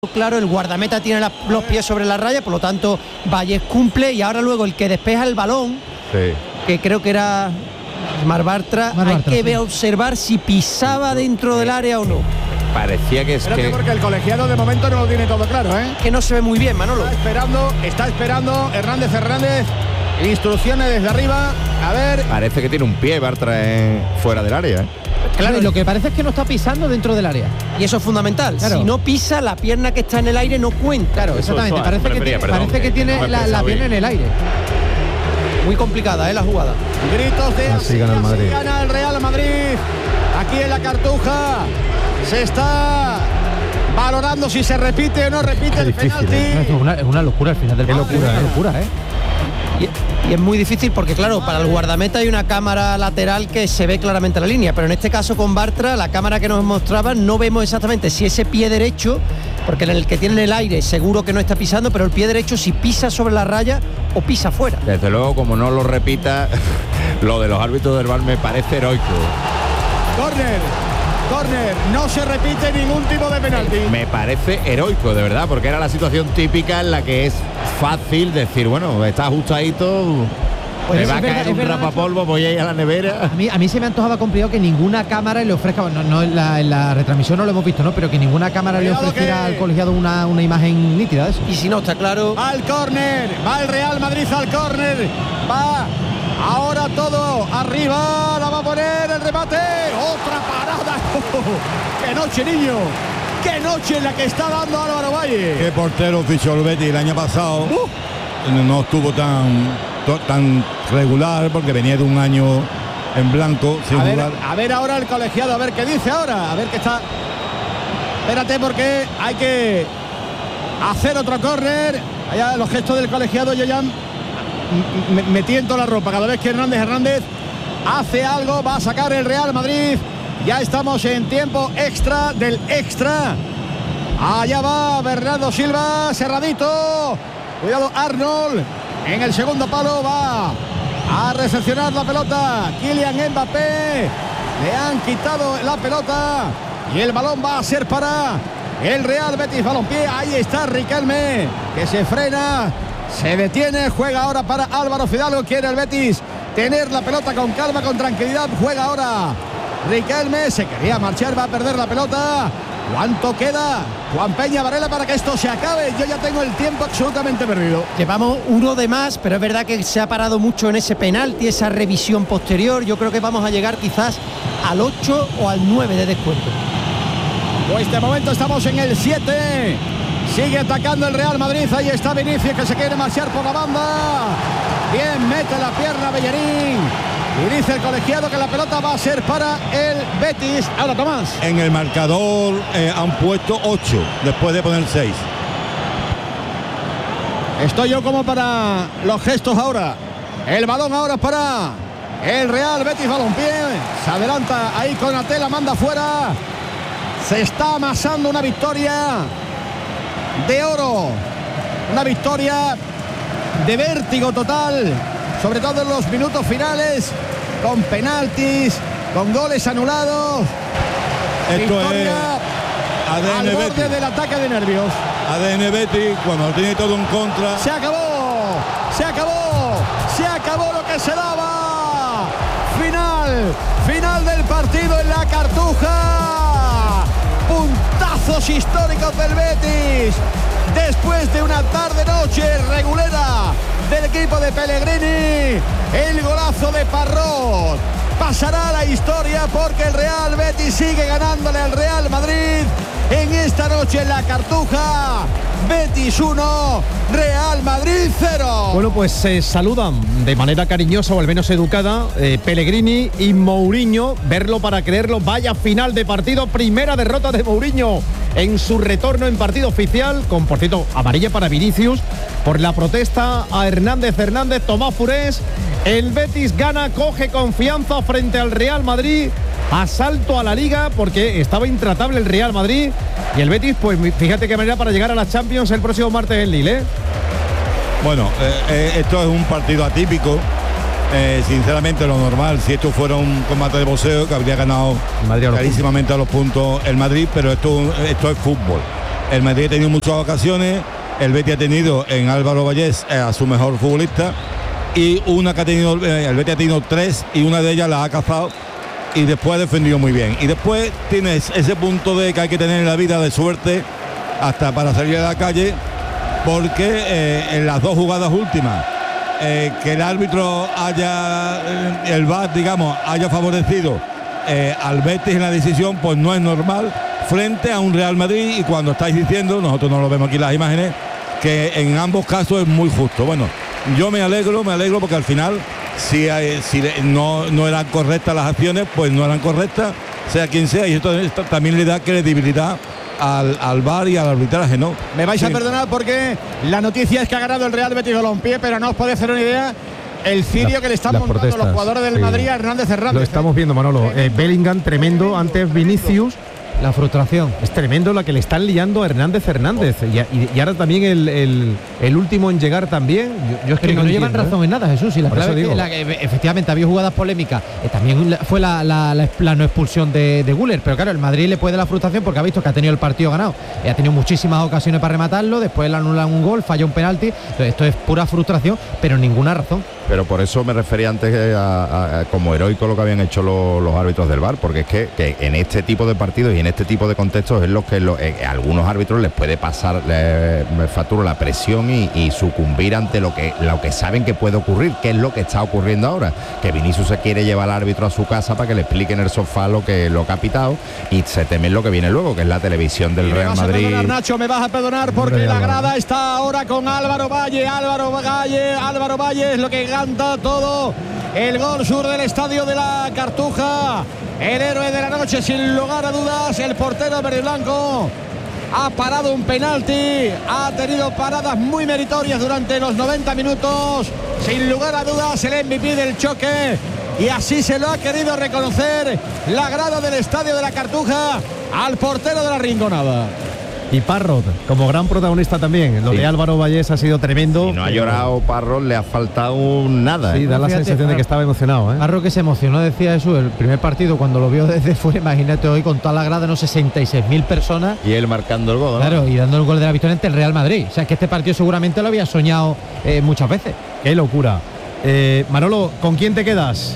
Claro, el guardameta tiene los pies sobre la raya, por lo tanto Valles cumple, y ahora luego el que despeja el balón, sí, que creo que era Marc Bartra, hay que observar si pisaba dentro del área o no. Parecía que es que... Porque el colegiado de momento no lo tiene todo claro, ¿eh? Que no se ve muy bien, Manolo. Está esperando Hernández. Instrucciones desde arriba. A ver. Parece que tiene un pie Bartra fuera del área, ¿eh? Claro, y lo que parece es que no está pisando dentro del área. Y eso es fundamental. Claro. Si no pisa, la pierna que está en el aire no cuenta. Claro, exactamente. Parece que tiene la pierna en el aire. Muy complicada, la jugada. Gritos de así gana el Madrid. Gana el Real Madrid. Aquí en la Cartuja se está valorando si se repite o no repite el penalti. Es una locura al final del partido. Es locura, ¿eh? Y es muy difícil porque, claro, para el guardameta hay una cámara lateral que se ve claramente la línea, pero en este caso con Bartra, la cámara que nos mostraba, no vemos exactamente si ese pie derecho, porque en el que tiene en el aire seguro que no está pisando, pero el pie derecho si pisa sobre la raya o pisa fuera. Desde luego, como no lo repita, lo de los árbitros del VAR me parece heroico. Corner, no se repite ningún tipo de penalti. Me parece heroico, de verdad, porque era la situación típica en la que es fácil decir, bueno, está ajustadito, me va a caer un rapapolvo, voy a ir a la nevera. A mí se me antojaba complicado que ninguna cámara le ofrezca, no en la retransmisión no lo hemos visto, ¿no? Pero que ninguna cámara le ofreciera al colegiado una imagen nítida de eso. Y si no, está claro. Va al córner, va el Real Madrid al córner, va ahora todo arriba, la va a poner el remate, otra parada. ¡Qué noche, niño! ¡Qué noche en la que está dando Álvaro Valle! Qué portero fichó el Betis el año pasado. No estuvo tan regular porque venía de un año en blanco sin jugar. A ver ahora el colegiado, a ver qué dice ahora, a ver qué está. Espérate, porque hay que hacer otro córner. Allá los gestos del colegiado, yo ya me tiento la ropa cada vez que Hernández hace algo. Va a sacar el Real Madrid. Ya estamos en tiempo extra del extra. Allá va Bernardo Silva, cerradito. Cuidado Arnold. En el segundo palo va a recepcionar la pelota Kylian Mbappé. Le han quitado la pelota y el balón va a ser para el Real Betis Balompié. Ahí está Riquelme, que se frena, se detiene, juega ahora para Álvaro Fidalgo. Quiere el Betis tener la pelota con calma, con tranquilidad. Juega ahora Riquelme, se quería marchar, va a perder la pelota. ¿Cuánto queda? Juan Peña Varela para que esto se acabe. Yo ya tengo el tiempo absolutamente perdido. Llevamos uno de más, pero es verdad que se ha parado mucho en ese penalti, esa revisión posterior. Yo creo que vamos a llegar quizás al 8 o al 9 de descuento. Pues de momento estamos en el 7. Sigue atacando el Real Madrid. Ahí está Vinicius, que se quiere marchar por la banda. Bien, mete la pierna Bellerín. Y dice el colegiado que la pelota va a ser para el Betis. Ahora Tomás. En el marcador han puesto 8 después de poner 6. Estoy yo como para los gestos ahora. El balón ahora para el Real Betis Balompié. Se adelanta ahí con Atela, manda fuera. Se está amasando una victoria de oro. Una victoria de vértigo total. Sobre todo en los minutos finales, con penaltis, con goles anulados. Esto victoria es ADN al borde Betis. del ataque de nervios. ADN Betis, cuando tiene todo en contra. Se acabó lo que se daba. Final del partido en la Cartuja. Puntazos históricos del Betis. Después de una tarde-noche regulera del equipo de Pellegrini, el golazo de Parrot pasará a la historia porque el Real Betis sigue ganándole al Real Madrid en esta noche en la Cartuja. Betis 1, Real Madrid 0. Bueno, pues se saludan de manera cariñosa o al menos educada Pellegrini y Mourinho. Verlo para creerlo. Vaya final de partido, primera derrota de Mourinho en su retorno en partido oficial, con, por cierto, amarilla para Vinicius por la protesta a Hernández. Tomás Furés. El Betis gana, coge confianza frente al Real Madrid. Asalto a la Liga porque estaba intratable el Real Madrid. Y el Betis, pues fíjate qué manera para llegar a la Champions el próximo martes en Lille, ¿eh? Bueno, esto es un partido atípico. Sinceramente, lo normal, si esto fuera un combate de boxeo, que habría ganado clarísimamente a los puntos el Madrid, pero esto es fútbol. El Madrid ha tenido muchas ocasiones, el Betis ha tenido en Álvaro Vallés a su mejor futbolista, y una que ha tenido, el Betis ha tenido 3 y una de ellas la ha cazado y después ha defendido muy bien. Y después tienes ese punto de que hay que tener en la vida de suerte hasta para salir a la calle, porque en las 2 jugadas últimas que el árbitro haya, el VAR, digamos, haya favorecido al Betis en la decisión, pues no es normal frente a un Real Madrid. Y cuando estáis diciendo, nosotros no lo vemos aquí en las imágenes, que en ambos casos es muy justo. Bueno, yo me alegro porque al final si no eran correctas las acciones, pues no eran correctas, sea quien sea, y esto también le da credibilidad al VAR y al arbitraje, ¿no? Me vais a perdonar porque la noticia es que ha ganado el Real Betis Balompié, pero no os podéis hacer una idea el cirio que le están montando los jugadores del Madrid a Hernández Hernández. Lo estamos viendo, Manolo. Bellingham tremendo, antes Vinicius. La frustración. Es tremendo la que le están liando a Hernández Hernández. Y ahora también el último en llegar también. Yo es que no llevan razón en nada, Jesús. Y la clave es que efectivamente había jugadas polémicas. También fue la no expulsión de Güler. Pero claro, el Madrid le puede la frustración porque ha visto que ha tenido el partido ganado. Ha tenido muchísimas ocasiones para rematarlo. Después le anulan un gol, falla un penalti. Entonces, esto es pura frustración, pero ninguna razón. Pero por eso me refería antes como heroico lo que habían hecho los árbitros del VAR, porque es que en este tipo de partidos y en este tipo de contextos es lo que a algunos árbitros les puede pasar factura la presión y sucumbir ante lo que saben que puede ocurrir, que es lo que está ocurriendo ahora, que Vinicius se quiere llevar al árbitro a su casa para que le explique en el sofá lo que ha pitado, y se temen lo que viene luego, que es la televisión del Real Madrid. Perdonar, Nacho, me vas a perdonar porque la grada está ahora con Álvaro Valle es lo que canta todo el gol sur del estadio de la Cartuja. El héroe de la noche, sin lugar a dudas, el portero verde y blanco. Ha parado un penalti, ha tenido paradas muy meritorias durante los 90 minutos. Sin lugar a dudas, el MVP del choque. Y así se lo ha querido reconocer la grada del estadio de la Cartuja al portero de la Rinconada. Y Parrot, como gran protagonista también. Lo de Álvaro Vallés ha sido tremendo. Si no ha llorado Parrot, le ha faltado nada. Sí, da la sensación de que estaba emocionado. Parrot que se emocionó, decía eso, el primer partido cuando lo vio desde fuera. Imagínate hoy con toda la grada, 66.000 personas. Y él marcando el gol, ¿no? Claro, y dando el gol de la victoria ante el Real Madrid. O sea, que este partido seguramente lo había soñado muchas veces. Qué locura. Manolo, ¿con quién te quedas?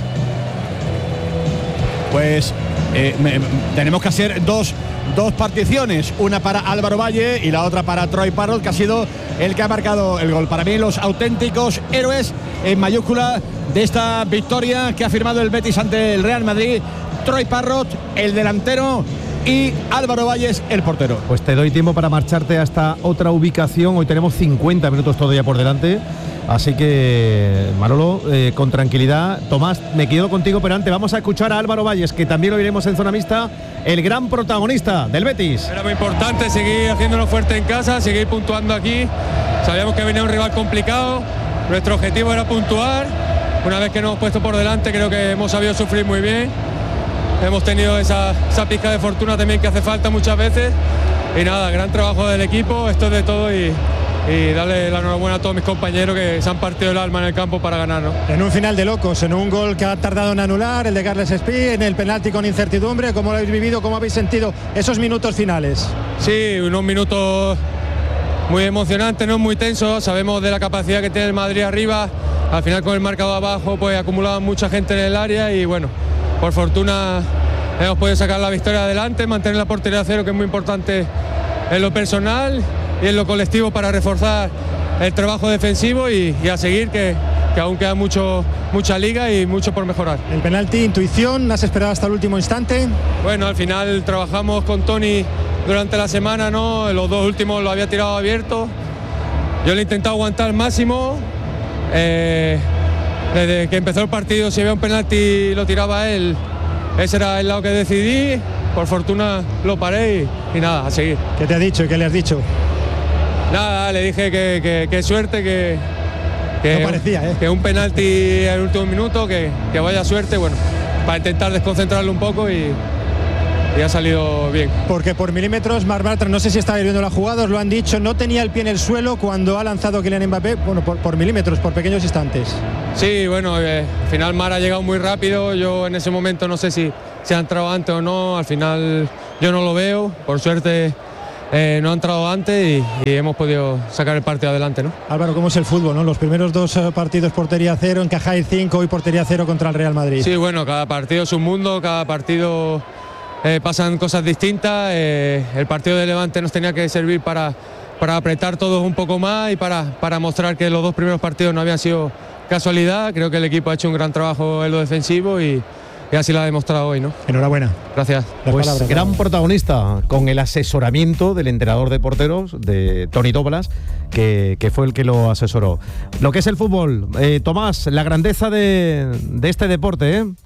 Pues tenemos que hacer dos particiones, una para Álvaro Valle y la otra para Troy Parrott, que ha sido el que ha marcado el gol. Para mí, los auténticos héroes en mayúscula de esta victoria que ha firmado el Betis ante el Real Madrid: Troy Parrott, el delantero, y Álvaro Valles, el portero. Pues te doy tiempo para marcharte hasta otra ubicación. Hoy tenemos 50 minutos todavía por delante. Así que, Manolo, con tranquilidad. Tomás, me quedo contigo, pero antes vamos a escuchar a Álvaro Valles, que también lo iremos en zona mixta, el gran protagonista del Betis. Era muy importante seguir haciéndolo fuerte en casa, seguir puntuando aquí. Sabíamos que venía un rival complicado. Nuestro objetivo era puntuar. Una vez que nos hemos puesto por delante, creo que hemos sabido sufrir muy bien. Hemos tenido esa pizca de fortuna también que hace falta muchas veces. Y nada, gran trabajo del equipo, esto es de todo, y darle la enhorabuena a todos mis compañeros que se han partido el alma en el campo para ganar, ¿no? En un final de locos, en un gol que ha tardado en anular, el de Carles Espí, en el penalti con incertidumbre. ¿Cómo lo habéis vivido? ¿Cómo habéis sentido esos minutos finales? Sí, unos minutos muy emocionantes, no muy tensos. Sabemos de la capacidad que tiene el Madrid arriba. Al final, con el marcador abajo, pues acumulaba mucha gente en el área y bueno, por fortuna hemos podido sacar la victoria adelante, mantener la portería a cero, que es muy importante en lo personal y en lo colectivo para reforzar el trabajo defensivo y a seguir, que aún queda mucha liga y mucho por mejorar. El penalti, intuición, ¿has esperado hasta el último instante? Bueno, al final trabajamos con Tony durante la semana, ¿no? Los dos últimos lo había tirado abierto. Yo le he intentado aguantar al máximo. Desde que empezó el partido, si había un penalti lo tiraba él. Ese era el lado que decidí. Por fortuna lo paré y nada, a seguir. ¿Qué te ha dicho y qué le has dicho? Nada, le dije que suerte, que no parecía, que un penalti en el último minuto, que vaya suerte, bueno, para intentar desconcentrarlo un poco y ha salido bien. Porque por milímetros, Marc Bartra, no sé si está viendo la jugada, os lo han dicho, no tenía el pie en el suelo cuando ha lanzado Kylian Mbappé, bueno, por milímetros, por pequeños instantes. Sí, bueno, al final Mar ha llegado muy rápido, yo en ese momento no sé si ha entrado antes o no, al final yo no lo veo, por suerte no ha entrado antes y hemos podido sacar el partido adelante, ¿no? Álvaro, ¿cómo es el fútbol, no? Los primeros 2 partidos portería 0, encajáis 5 y portería 0 contra el Real Madrid. Sí, bueno, cada partido es un mundo, cada partido pasan cosas distintas. El partido de Levante nos tenía que servir para apretar todos un poco más y para mostrar que los 2 primeros partidos no habían sido casualidad. Creo que el equipo ha hecho un gran trabajo en lo defensivo y así lo ha demostrado hoy, ¿no? Enhorabuena. Gracias. Pues gran protagonista con el asesoramiento del entrenador de porteros, de Toni Doblas, que fue el que lo asesoró. Lo que es el fútbol, Tomás, la grandeza de este deporte, ¿eh?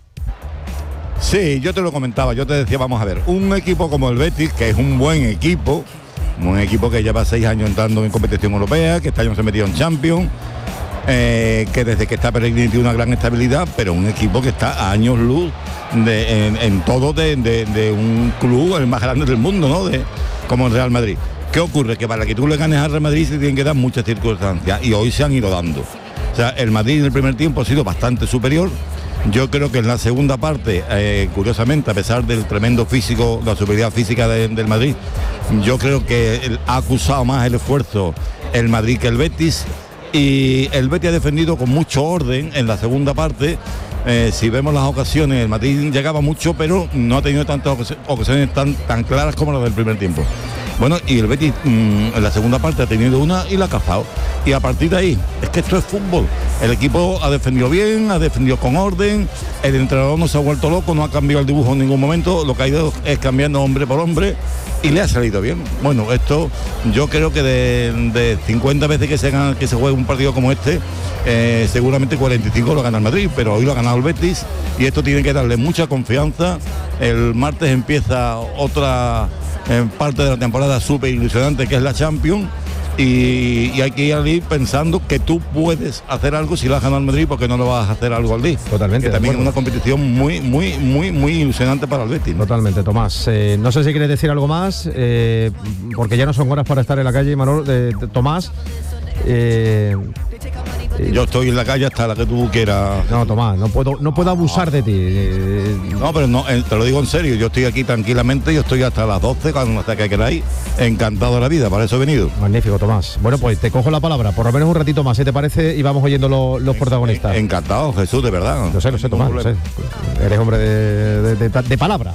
Sí, yo te lo comentaba, yo te decía, vamos a ver, un equipo como el Betis, que es un buen equipo que lleva 6 años entrando en competición europea, que este año se metió en Champions, que desde que está Pellegrini tiene una gran estabilidad, pero un equipo que está a años luz en todo de un club el más grande del mundo, ¿no? Como el Real Madrid. ¿Qué ocurre? Que para que tú le ganes al Real Madrid se tienen que dar muchas circunstancias y hoy se han ido dando. O sea, el Madrid en el primer tiempo ha sido bastante superior. Yo creo que en la segunda parte, curiosamente, a pesar del tremendo físico, la superioridad física del Madrid, yo creo que ha acusado más el esfuerzo el Madrid que el Betis. Y el Betis ha defendido con mucho orden en la segunda parte. Si vemos las ocasiones, el Madrid llegaba mucho, pero no ha tenido tantas ocasiones tan claras como las del primer tiempo. Bueno, y el Betis en la segunda parte ha tenido una y la ha cazado. Y a partir de ahí, es que esto es fútbol. El equipo ha defendido bien, ha defendido con orden, el entrenador no se ha vuelto loco, no ha cambiado el dibujo en ningún momento, lo que ha ido es cambiando hombre por hombre y le ha salido bien. Bueno, esto yo creo que de 50 veces que se juegue un partido como este, seguramente 45 lo gana el Madrid, pero hoy lo ha ganado el Betis y esto tiene que darle mucha confianza. El martes empieza otra parte de la temporada súper ilusionante, que es la Champions, y hay que ir pensando que tú puedes hacer algo si lo has ganado al Madrid, porque no lo vas a hacer algo al día. Totalmente. Que también es una competición muy ilusionante para el Betis, ¿no? Totalmente, Tomás. No sé si quieres decir algo más, porque ya no son horas para estar en la calle, Manolo, Tomás. Yo estoy en la calle hasta la que tú quieras. No, Tomás, no puedo abusar de ti. No, pero no, te lo digo en serio, yo estoy aquí tranquilamente, yo estoy hasta las 12, hasta que queráis, encantado de la vida, para eso he venido. Magnífico, Tomás. Bueno, pues te cojo la palabra, por lo menos un ratito más, ¿qué te parece? Y vamos oyendo los protagonistas. Encantado, Jesús, de verdad. Lo sé, Tomás, lo sé. Eres hombre de palabra.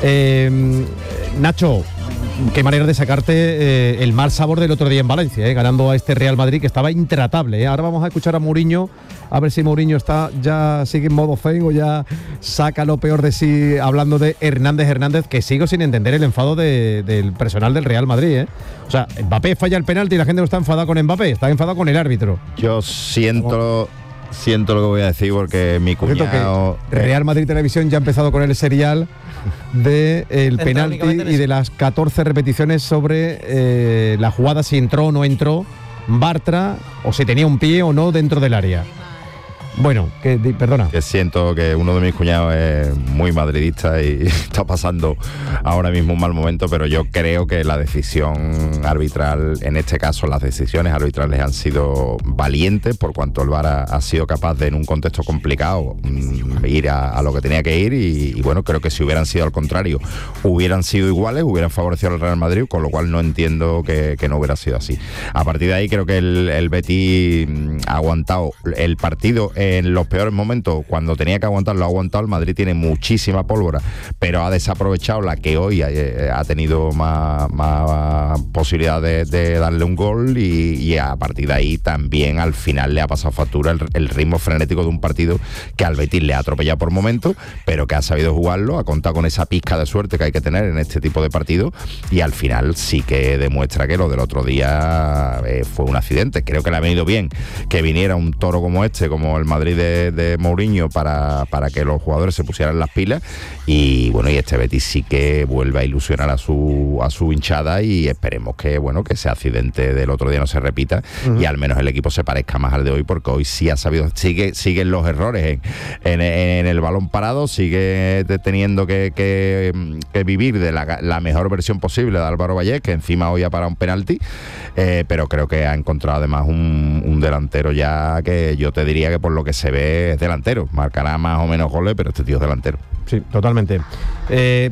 Nacho, qué manera de sacarte el mal sabor del otro día en Valencia, ganando a este Real Madrid que estaba intratable. Ahora vamos a escuchar a Mourinho, a ver si Mourinho sigue en modo zen o ya saca lo peor de sí, hablando de Hernández, que sigo sin entender el enfado del personal del Real Madrid. O sea, Mbappé falla el penalti y la gente no está enfadada con Mbappé, está enfadada con el árbitro. Yo siento lo que voy a decir, porque mi cuñado... Real Madrid Televisión ya ha empezado con el serial del penalti y de las 14 repeticiones sobre la jugada, si entró o no entró Bartra, o si tenía un pie o no dentro del área. Bueno, perdona. Que siento que uno de mis cuñados es muy madridista y está pasando ahora mismo un mal momento, pero yo creo que la decisión arbitral, en este caso las decisiones arbitrales han sido valientes, por cuanto el VAR ha sido capaz de, en un contexto complicado, ir a lo que tenía que ir y bueno, creo que si hubieran sido al contrario, hubieran sido iguales, hubieran favorecido al Real Madrid, con lo cual no entiendo que no hubiera sido así. A partir de ahí creo que el Betis ha aguantado el partido en los peores momentos, cuando tenía que aguantar, lo ha aguantado. El Madrid tiene muchísima pólvora, pero ha desaprovechado la que hoy ha tenido más posibilidad de darle un gol y a partir de ahí también al final le ha pasado factura el ritmo frenético de un partido que al Betis le ha atropellado por momentos, pero que ha sabido jugarlo, ha contado con esa pizca de suerte que hay que tener en este tipo de partidos y al final sí que demuestra que lo del otro día fue un accidente. Creo que le ha venido bien que viniera un toro como este, como el Madrid de Mourinho, para que los jugadores se pusieran las pilas y bueno, y este Betis sí que vuelve a ilusionar a su hinchada y esperemos que ese accidente del otro día no se repita y al menos el equipo se parezca más al de hoy, porque hoy sí ha sabido, siguen los errores en el balón parado, sigue teniendo que vivir de la mejor versión posible de Álvaro Vallés, que encima hoy ha parado un penalti, pero creo que ha encontrado además un delantero ya que yo te diría que por lo que se ve es delantero, marcará más o menos goles, pero este tío es delantero. Sí, totalmente.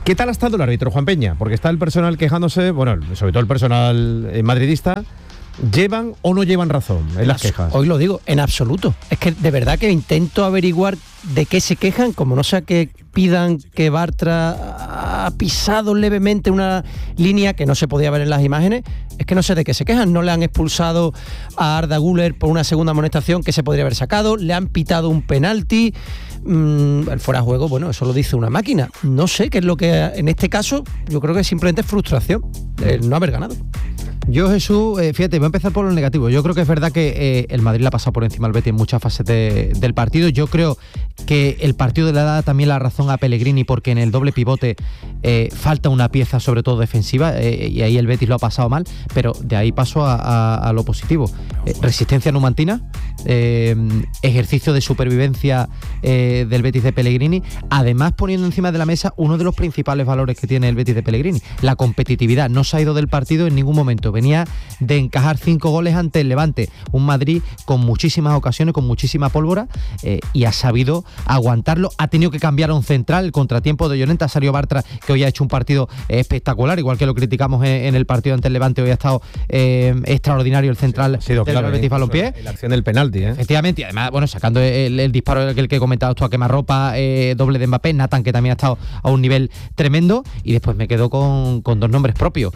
¿Qué tal ha estado el árbitro, Juan Peña? Porque está el personal quejándose, bueno, sobre todo el personal madridista. ¿Llevan o no llevan razón en las quejas? Hoy lo digo, en absoluto. Es que de verdad que intento averiguar de qué se quejan, como no sea que pidan que Bartra ha pisado levemente una línea que no se podía ver en las imágenes. Es que no sé de qué se quejan. No le han expulsado a Arda Güler por una segunda amonestación que se podría haber sacado, le han pitado un penalti. El fuera de juego, bueno, eso lo dice una máquina. No sé qué es lo que en este caso, yo creo que simplemente es frustración el no haber ganado. Yo, Jesús, fíjate, voy a empezar por lo negativo. Yo creo que es verdad que el Madrid le ha pasado por encima al Betis en muchas fases del partido. Yo creo que el partido le da también la razón a Pellegrini, porque en el doble pivote falta una pieza, sobre todo defensiva, y ahí el Betis lo ha pasado mal, pero de ahí paso a lo positivo. Resistencia numantina, ejercicio de supervivencia del Betis de Pellegrini, además poniendo encima de la mesa uno de los principales valores que tiene el Betis de Pellegrini, la competitividad. No se ha ido del partido en ningún momento. Venía de encajar 5 goles ante el Levante, un Madrid con muchísimas ocasiones, con muchísima pólvora, y ha sabido aguantarlo. Ha tenido que cambiar a un central, el contratiempo de Llorente. Salió Bartra, que hoy ha hecho un partido espectacular, igual que lo criticamos en el partido ante el Levante. Hoy ha estado extraordinario el central del Betis Balompié. La acción del penalti, efectivamente, y además, bueno, sacando el disparo el que he comentado tú a quemarropa, doble de Mbappé, Nathan, que también ha estado a un nivel tremendo. Y después me quedo con 2 nombres propios,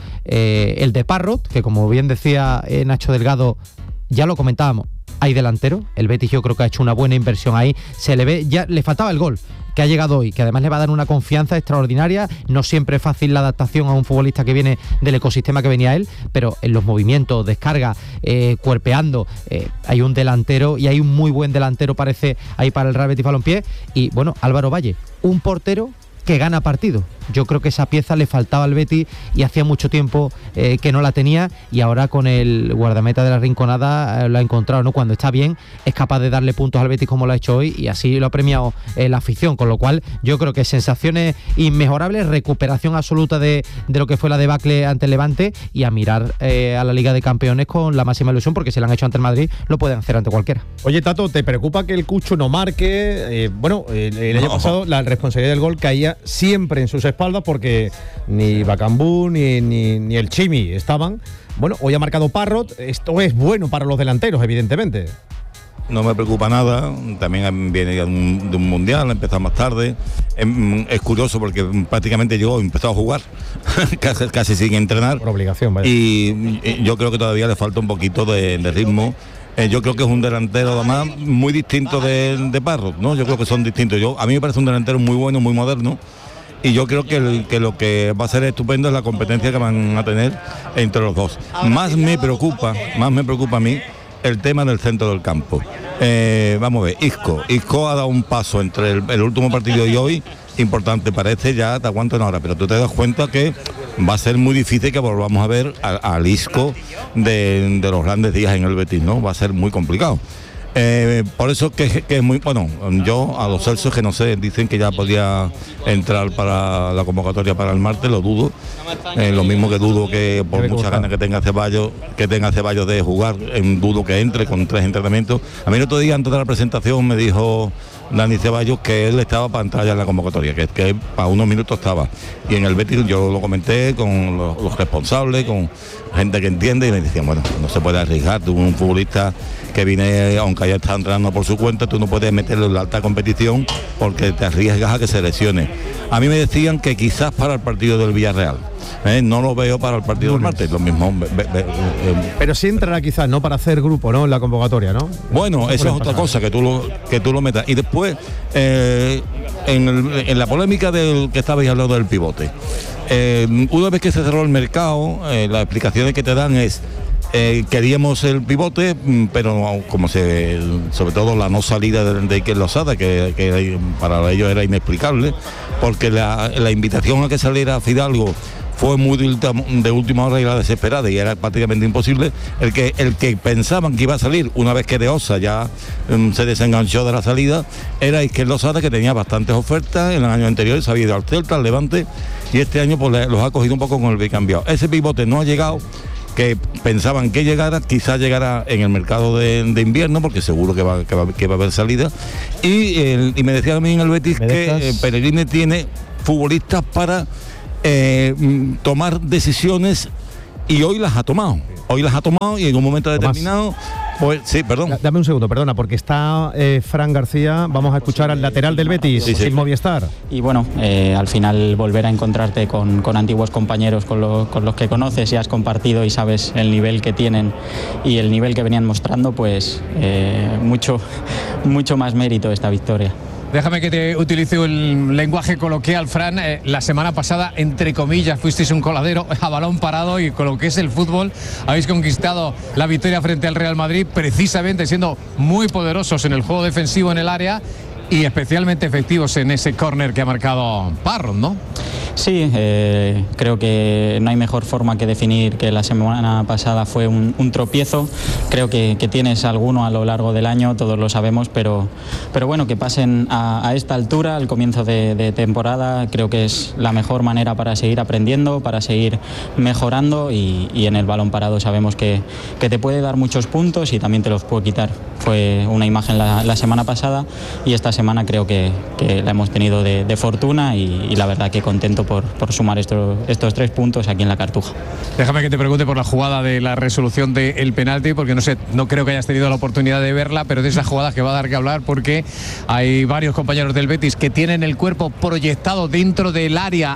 el de Parrot, que como bien decía Nacho Delgado, ya lo comentábamos, hay delantero. El Betis yo creo que ha hecho una buena inversión ahí, se le ve, ya le faltaba el gol que ha llegado hoy, que además le va a dar una confianza extraordinaria. No siempre es fácil la adaptación a un futbolista que viene del ecosistema que venía él, pero en los movimientos, descarga, cuerpeando, hay un delantero, y hay un muy buen delantero, parece, ahí para el Real Betis Balompié. Y bueno, Álvaro Valle, un portero que gana partido. Yo creo que esa pieza le faltaba al Betis y hacía mucho tiempo que no la tenía, y ahora con el guardameta de la Rinconada lo ha encontrado, ¿no? Cuando está bien es capaz de darle puntos al Betis como lo ha hecho hoy, y así lo ha premiado la afición, con lo cual yo creo que sensaciones inmejorables, recuperación absoluta de lo que fue la debacle ante el Levante, y a mirar a la Liga de Campeones con la máxima ilusión, porque si lo han hecho ante el Madrid lo pueden hacer ante cualquiera. Oye, Tato, ¿te preocupa que el Cucho no marque? El año pasado la responsabilidad del gol caía siempre en sus espaldas, porque ni Bacambú ni el Chimi estaban. Bueno, hoy ha marcado Parrot. Esto es bueno para los delanteros, evidentemente. No me preocupa nada, también viene de un mundial, ha empezado más tarde. Es curioso porque prácticamente yo he empezado a jugar, casi sin entrenar. Por obligación, vaya. Y yo creo que todavía le falta un poquito de ritmo. Yo creo que es un delantero además muy distinto de Parrot, ¿no? Yo creo que son distintos. A mí me parece un delantero muy bueno, muy moderno. Y yo creo que lo que va a ser estupendo es la competencia que van a tener entre los dos. Más me preocupa a mí el tema del centro del campo. Vamos a ver, Isco ha dado un paso entre el último partido y hoy importante. Parece ya te aguanto una hora, pero tú te das cuenta que va a ser muy difícil que volvamos a ver al Isco de los grandes días en el Betis, ¿no? Va a ser muy complicado. Por eso que es muy bueno. Yo a los Celsos, que no sé, dicen que ya podía entrar para la convocatoria para el martes, lo dudo. Lo mismo que dudo que por muchas ganas que tenga Ceballos de jugar, dudo que entre con 3 entrenamientos. A mí el otro día, antes de la presentación, me dijo Dani Ceballos que él estaba para entrar ya en la convocatoria, que para unos minutos estaba. Y en el Betis yo lo comenté con los responsables, con gente que entiende, y me decían, bueno, no se puede arriesgar, tú un futbolista que viene, aunque haya estado entrenando por su cuenta, tú no puedes meterlo en la alta competición porque te arriesgas a que se lesione. A mí me decían que quizás para el partido del Villarreal, no lo veo para el partido del martes, lo mismo. Pero sí entrará quizás, ¿no? Para hacer grupo, ¿no? En la convocatoria, ¿no? Bueno, eso es otra cosa, que tú lo metas. Y después, en la polémica del que estabais hablando del pivote, una vez que se cerró el mercado, las explicaciones que te dan es queríamos el pivote, pero como sobre todo la no salida de Iker Losada, que para ellos era inexplicable, porque la invitación a que saliera Fidalgo fue muy de última hora y la desesperada, y era prácticamente imposible. El que pensaban que iba a salir una vez que De Osa ya se desenganchó de la salida, era Iker Losada, que tenía bastantes ofertas en los años anteriores, se había ido al Celta, al Levante, y este año pues los ha cogido un poco con el bicambiado. Ese pivote no ha llegado, que pensaban que llegara, quizás llegará en el mercado de invierno, porque seguro que va a haber salida. Y me decía a mí en el Betis que Pellegrini tiene futbolistas para tomar decisiones, y hoy las ha tomado. Y en un momento determinado, pues sí, perdón. Dame un segundo, perdona, porque está Fran García. Vamos a escuchar al lateral del Betis, sin Movistar. Y bueno, al final volver a encontrarte con antiguos compañeros con los que conoces y has compartido y sabes el nivel que tienen y el nivel que venían mostrando, pues mucho más mérito esta victoria. Déjame que te utilice un lenguaje coloquial, Fran. La semana pasada, entre comillas, fuisteis un coladero a balón parado, y con lo que es el fútbol habéis conquistado la victoria frente al Real Madrid, precisamente siendo muy poderosos en el juego defensivo en el área y especialmente efectivos en ese córner que ha marcado Parrot, ¿no? Sí, creo que no hay mejor forma que definir que la semana pasada fue un tropiezo. Creo que tienes alguno a lo largo del año, todos lo sabemos, pero bueno, que pasen a esta altura, al comienzo de temporada, creo que es la mejor manera para seguir aprendiendo, para seguir mejorando, y en el balón parado sabemos que te puede dar muchos puntos y también te los puede quitar. Fue una imagen la semana pasada, y esta semana creo que la hemos tenido de fortuna, y la verdad que contento por sumar estos 3 puntos aquí en la Cartuja. Déjame que te pregunte por la jugada de la resolución del penalti, porque no creo que hayas tenido la oportunidad de verla, pero de esa jugada que va a dar que hablar, porque hay varios compañeros del Betis que tienen el cuerpo proyectado dentro del área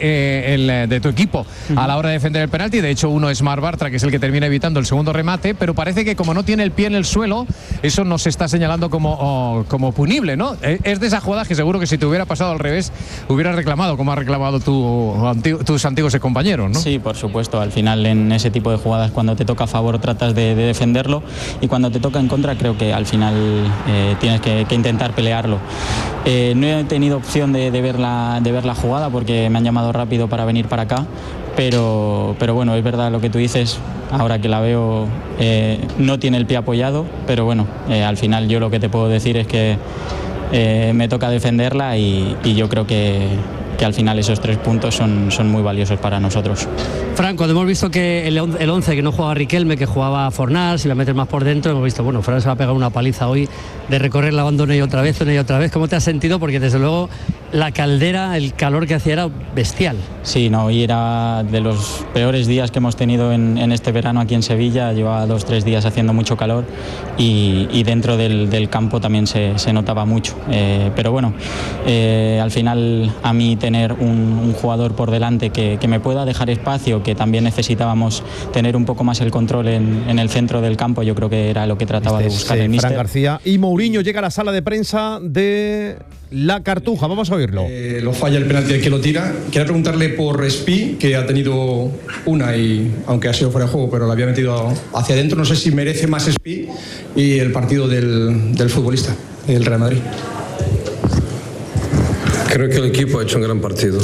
de tu equipo a la hora de defender el penalti. De hecho, uno es Marc Bartra, que es el que termina evitando el segundo remate, pero parece que como no tiene el pie en el suelo, eso no se está señalando como punible, ¿no? Es de esas jugadas que seguro que si te hubiera pasado al revés, hubieras reclamado, como ha reclamado tus antiguos compañeros, ¿no? Sí, por supuesto. Al final, en ese tipo de jugadas, cuando te toca a favor tratas de defenderlo, y cuando te toca en contra, creo que al final tienes que intentar pelearlo. No he tenido opción de ver la jugada porque me han llamado rápido para venir para acá, pero bueno, es verdad lo que tú dices. Ahora que la veo, no tiene el pie apoyado, pero bueno, al final yo lo que te puedo decir es que me toca defenderla, y yo creo que al final esos 3 puntos son muy valiosos para nosotros. Fran, cuando hemos visto que el 11 que no jugaba Riquelme, que jugaba Fornals, si la metes más por dentro, hemos visto, bueno, Fran se va a pegar una paliza hoy de recorrer la banda una y otra vez. ¿Cómo te has sentido? Porque desde luego la caldera, el calor que hacía era bestial. Sí, no, y era de los peores días que hemos tenido en este verano aquí en Sevilla. Llevaba 2-3 días haciendo mucho calor, y dentro del campo también se notaba mucho. Pero bueno, al final a mí tener un jugador por delante que me pueda dejar espacio, que también necesitábamos tener un poco más el control en el centro del campo, yo creo que era lo que trataba de buscar el míster. Fran García. Y Mourinho llega a la sala de prensa de la Cartuja, vamos a oírlo. Lo falla el penalti el que lo tira. Quería preguntarle por Spi, que ha tenido una, y aunque ha sido fuera de juego, pero la había metido hacia adentro. No sé si merece más Spi y el partido del futbolista, el Real Madrid. Creo que el equipo ha hecho un gran partido.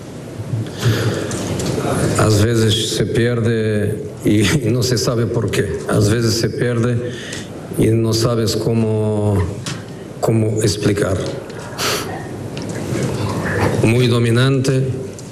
A veces se pierde y no se sabe por qué. A veces se pierde y no sabes cómo explicar. Muy dominante,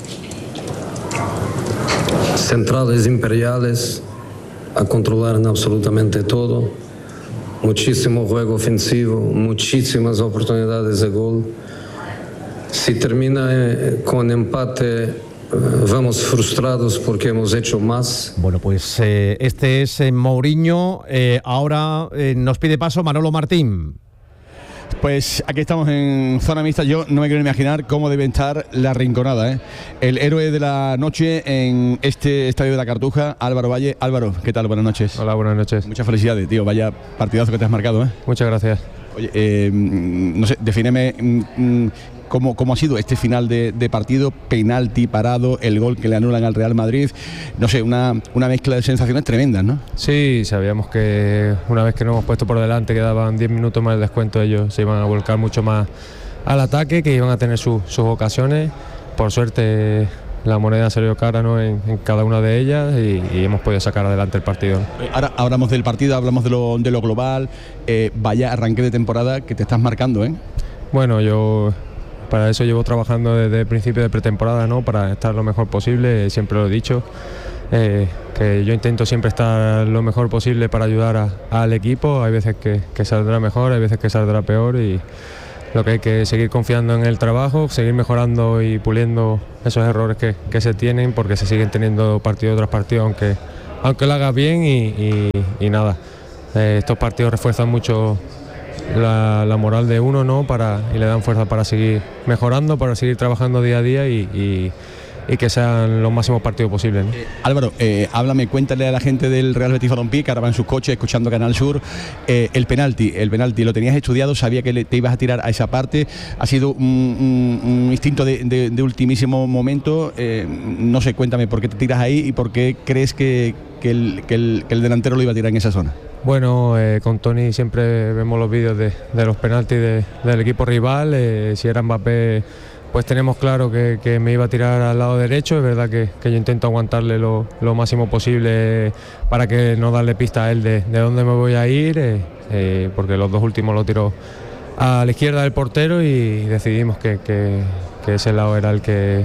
centrales imperiales a controlar en absolutamente todo, muchísimo juego ofensivo, muchísimas oportunidades de gol. Si termina con empate, vamos frustrados porque hemos hecho más. Bueno, pues este es Mourinho. Ahora nos pide paso Manolo Martín. Pues aquí estamos en zona mixta. Yo no me quiero imaginar cómo debe estar la Rinconada, ¿eh? El héroe de la noche en este estadio de la Cartuja, Álvaro Valle. Álvaro, ¿qué tal? Buenas noches. Hola, buenas noches. Muchas felicidades, tío. Vaya partidazo que te has marcado, ¿eh? Muchas gracias. Oye, no sé, defíneme cómo ha sido este final de partido, penalti parado, el gol que le anulan al Real Madrid. No sé, una mezcla de sensaciones tremendas, ¿no? Sí, sabíamos que una vez que nos hemos puesto por delante, quedaban 10 minutos más de descuento, ellos se iban a volcar mucho más al ataque, que iban a tener sus ocasiones. Por suerte la moneda salió cara, ¿no?, en cada una de ellas, y hemos podido sacar adelante el partido, ¿no? Ahora hablamos del partido, hablamos de lo global. Vaya arranque de temporada que te estás marcando, ¿eh? Bueno, yo para eso llevo trabajando desde el principio de pretemporada, ¿no?, para estar lo mejor posible. Siempre lo he dicho, que yo intento siempre estar lo mejor posible para ayudar al equipo. Hay veces que saldrá mejor, hay veces que saldrá peor, y lo que hay que seguir confiando en el trabajo, seguir mejorando y puliendo esos errores que se tienen, porque se siguen teniendo partido tras partido, aunque lo hagas bien y nada. Estos partidos refuerzan mucho la moral de uno, ¿no? Y le dan fuerza para seguir mejorando, para seguir trabajando día a día y que sean los máximos partidos posibles, ¿no? Álvaro, háblame, cuéntale a la gente del Real Betis Balompié, que ahora va en sus coches escuchando Canal Sur, el penalti, ¿lo tenías estudiado? ¿Sabía que te ibas a tirar a esa parte? ¿Ha sido un instinto de ultimísimo momento? No sé, cuéntame por qué te tiras ahí y por qué crees que el delantero lo iba a tirar en esa zona. Bueno, con Tony siempre vemos los vídeos de los penaltis del equipo rival. Si era Mbappé, pues tenemos claro que me iba a tirar al lado derecho. Es verdad que yo intento aguantarle lo máximo posible para que no darle pista a él de dónde me voy a ir, porque los dos últimos lo tiró a la izquierda del portero y decidimos que ese lado era al que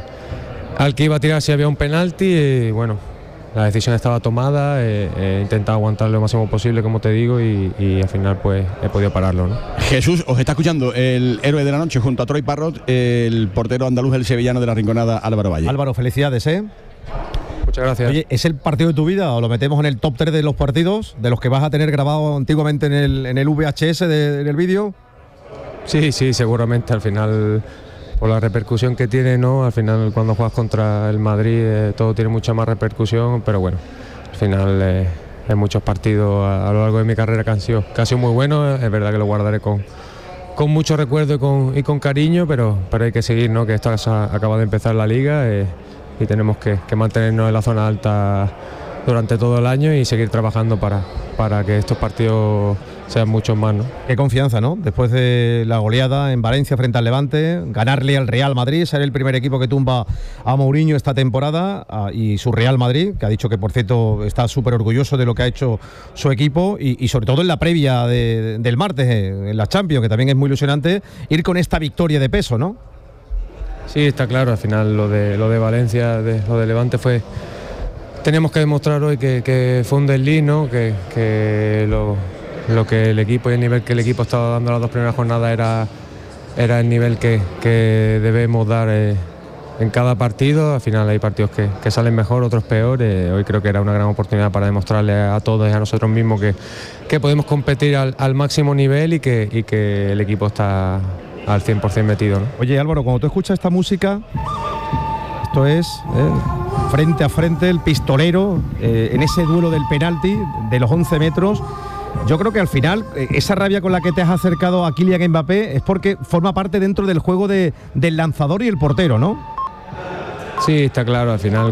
iba a tirar si había un penalti. Y bueno, la decisión estaba tomada, he intentado aguantar lo máximo posible, como te digo, y al final pues he podido pararlo, ¿no? Jesús, os está escuchando el héroe de la noche junto a Troy Parrott, el portero andaluz, el sevillano de la Rinconada, Álvaro Valle. Álvaro, felicidades, ¿eh? Muchas gracias. Oye, ¿es el partido de tu vida o lo metemos en el top 3 de los partidos, de los que vas a tener grabado antiguamente en el VHS del vídeo? Sí, seguramente al final, por la repercusión que tiene, ¿no? Al final cuando juegas contra el Madrid todo tiene mucha más repercusión, pero bueno, al final hay muchos partidos a lo largo de mi carrera que han sido muy buenos. Es verdad que lo guardaré con mucho recuerdo y con cariño, pero hay que seguir, ¿no? Que esto acaba de empezar la liga y tenemos que mantenernos en la zona alta durante todo el año y seguir trabajando para que estos partidos sean muchos más, ¿no? Qué confianza, ¿no? Después de la goleada en Valencia frente al Levante, ganarle al Real Madrid, ser el primer equipo que tumba a Mourinho esta temporada, y su Real Madrid, que ha dicho que por cierto está súper orgulloso de lo que ha hecho su equipo, y sobre todo en la previa del martes en la Champions, que también es muy ilusionante ir con esta victoria de peso, ¿no? Sí, está claro. Al final lo de Valencia, lo de Levante teníamos que demostrar hoy que fue un desliz, ¿no? Que lo que el equipo y el nivel que el equipo estaba dando las dos primeras jornadas era el nivel que debemos dar en cada partido. Al final hay partidos que salen mejor, otros peor. Hoy creo que era una gran oportunidad para demostrarle a todos y a nosotros mismos que podemos competir al máximo nivel y que el equipo está al 100% metido, ¿no? Oye, Álvaro, cuando tú escuchas esta música, esto es frente a frente el pistolero en ese duelo del penalti de los 11 metros. Yo creo que al final esa rabia con la que te has acercado a Kylian Mbappé es porque forma parte dentro del juego del lanzador y el portero, ¿no? Sí, está claro. Al final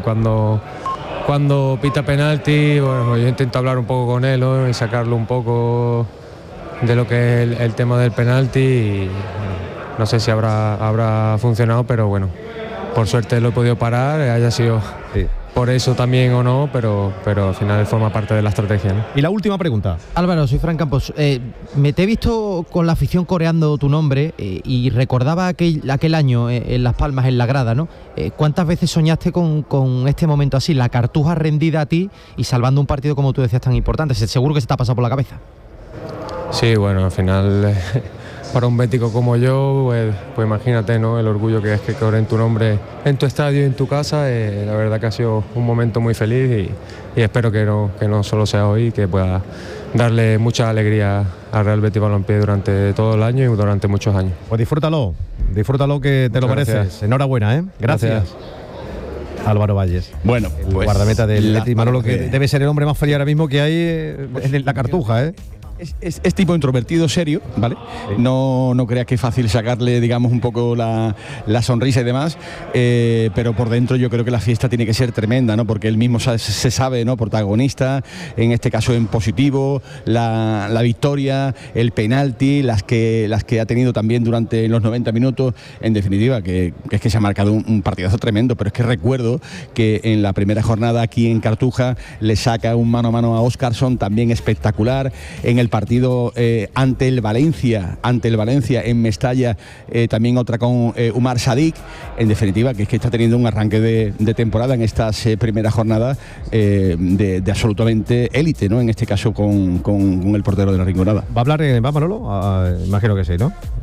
cuando pita penalti, bueno, yo intento hablar un poco con él, ¿no? Y sacarlo un poco de lo que es el tema del penalti, y no sé si habrá funcionado, pero bueno, por suerte lo he podido parar, haya sido por eso también o no, pero al final forma parte de la estrategia, ¿no? Y la última pregunta. Álvaro, soy Fran Campos. Me te he visto con la afición coreando tu nombre y recordaba aquel año en Las Palmas, en la grada, ¿no? ¿Cuántas veces soñaste con este momento así, la Cartuja rendida a ti y salvando un partido, como tú decías, tan importante? Seguro que se te ha pasado por la cabeza. Sí, bueno, al final para un bético como yo, pues imagínate, ¿no? El orgullo que es que corren tu nombre en tu estadio y en tu casa. La verdad que ha sido un momento muy feliz y espero que no solo sea hoy, que pueda darle mucha alegría al Real Betis Balompié durante todo el año y durante muchos años. Pues disfrútalo que te lo mereces. Enhorabuena, ¿eh? Gracias. Álvaro Valles. Bueno, el guardameta del Betis, Manolo, que debe ser el hombre más feliz ahora mismo que hay en la Cartuja, ¿eh? Es tipo introvertido, serio, ¿vale? Sí. No creas que es fácil sacarle, digamos, un poco la sonrisa y demás, pero por dentro yo creo que la fiesta tiene que ser tremenda, ¿no? Porque él mismo se sabe, ¿no? Protagonista, en este caso en positivo, la victoria, el penalti, las que ha tenido también durante los 90 minutos, en definitiva, que es que se ha marcado un partidazo tremendo. Pero es que recuerdo que en la primera jornada aquí en Cartuja le saca un mano a mano a Óscarson, también espectacular. En el partido ante el Valencia en Mestalla, también otra con Umar Sadik. En definitiva, que es que está teniendo un arranque de temporada en estas primeras jornadas de absolutamente élite, ¿no? En este caso con el portero de la Rinconada. ¿Va a hablar va Manolo? Imagino que sí, ¿no?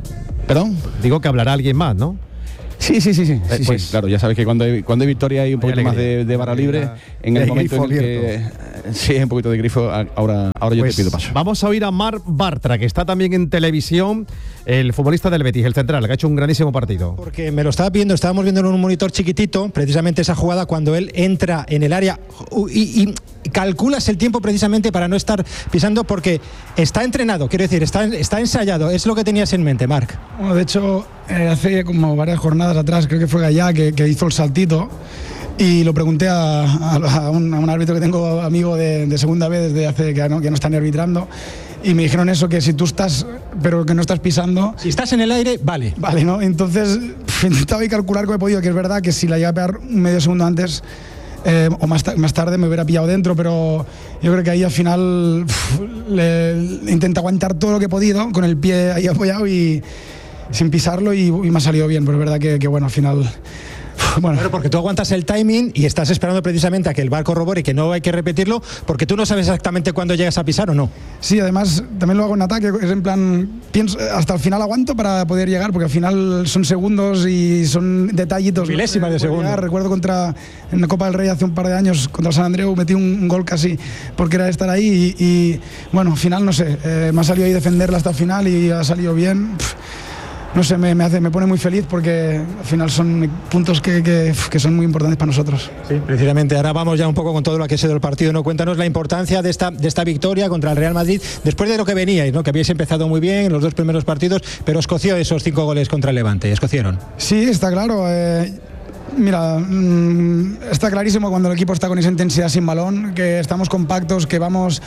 ¿Perdón? Digo que hablará alguien más, ¿no? Sí. Pues claro, ya sabes que cuando hay victoria hay un poquito más de barra libre. En el momento en el que sí, un poquito de grifo, ahora yo te pido paso. Vamos a oír a Marc Bartra, que está también en televisión, el futbolista del Betis, el central, que ha hecho un grandísimo partido. Porque me lo estaba viendo, estábamos viendo en un monitor chiquitito, precisamente esa jugada cuando él entra en el área y calculas el tiempo precisamente para no estar pisando, porque está entrenado, quiero decir, está ensayado, es lo que tenías en mente, Marc. Bueno, de hecho, hace como varias jornadas atrás, creo que fue Gallá que hizo el saltito, y lo pregunté a un árbitro que tengo amigo de segunda vez desde hace que no están arbitrando, y me dijeron eso, que si tú estás, pero que no estás pisando... Si estás en el aire, vale. Vale, ¿no? Entonces, intentaba calcular como he podido, que es verdad que si la iba a pegar un medio segundo antes... o más tarde me hubiera pillado dentro, pero yo creo que ahí al final intenta aguantar todo lo que he podido con el pie ahí apoyado y sin pisarlo y me ha salido bien, pero es verdad que bueno, al final... Bueno, porque tú aguantas el timing y estás esperando precisamente a que el VAR corrobore y que no hay que repetirlo, porque tú no sabes exactamente cuándo llegas a pisar o no. Sí, además también lo hago en ataque, es en plan, pienso, hasta el final aguanto para poder llegar, porque al final son segundos y son detallitos. Milésimas de segundo. Recuerdo en la Copa del Rey hace un par de años contra el San Andreu metí un gol casi porque era estar ahí y bueno, al final no sé, me ha salido ahí defenderla hasta el final y ha salido bien. No sé, me pone muy feliz porque al final son puntos que son muy importantes para nosotros. Sí, precisamente ahora vamos ya un poco con todo lo que ha sido el partido, ¿no? Cuéntanos la importancia de esta victoria contra el Real Madrid, después de lo que veníais, ¿no? Que habíais empezado muy bien en los dos primeros partidos, pero os coció esos 5 goles contra el Levante, os cocieron. Sí, está claro. Mira, está clarísimo cuando el equipo está con esa intensidad sin balón, que estamos compactos, que vamos...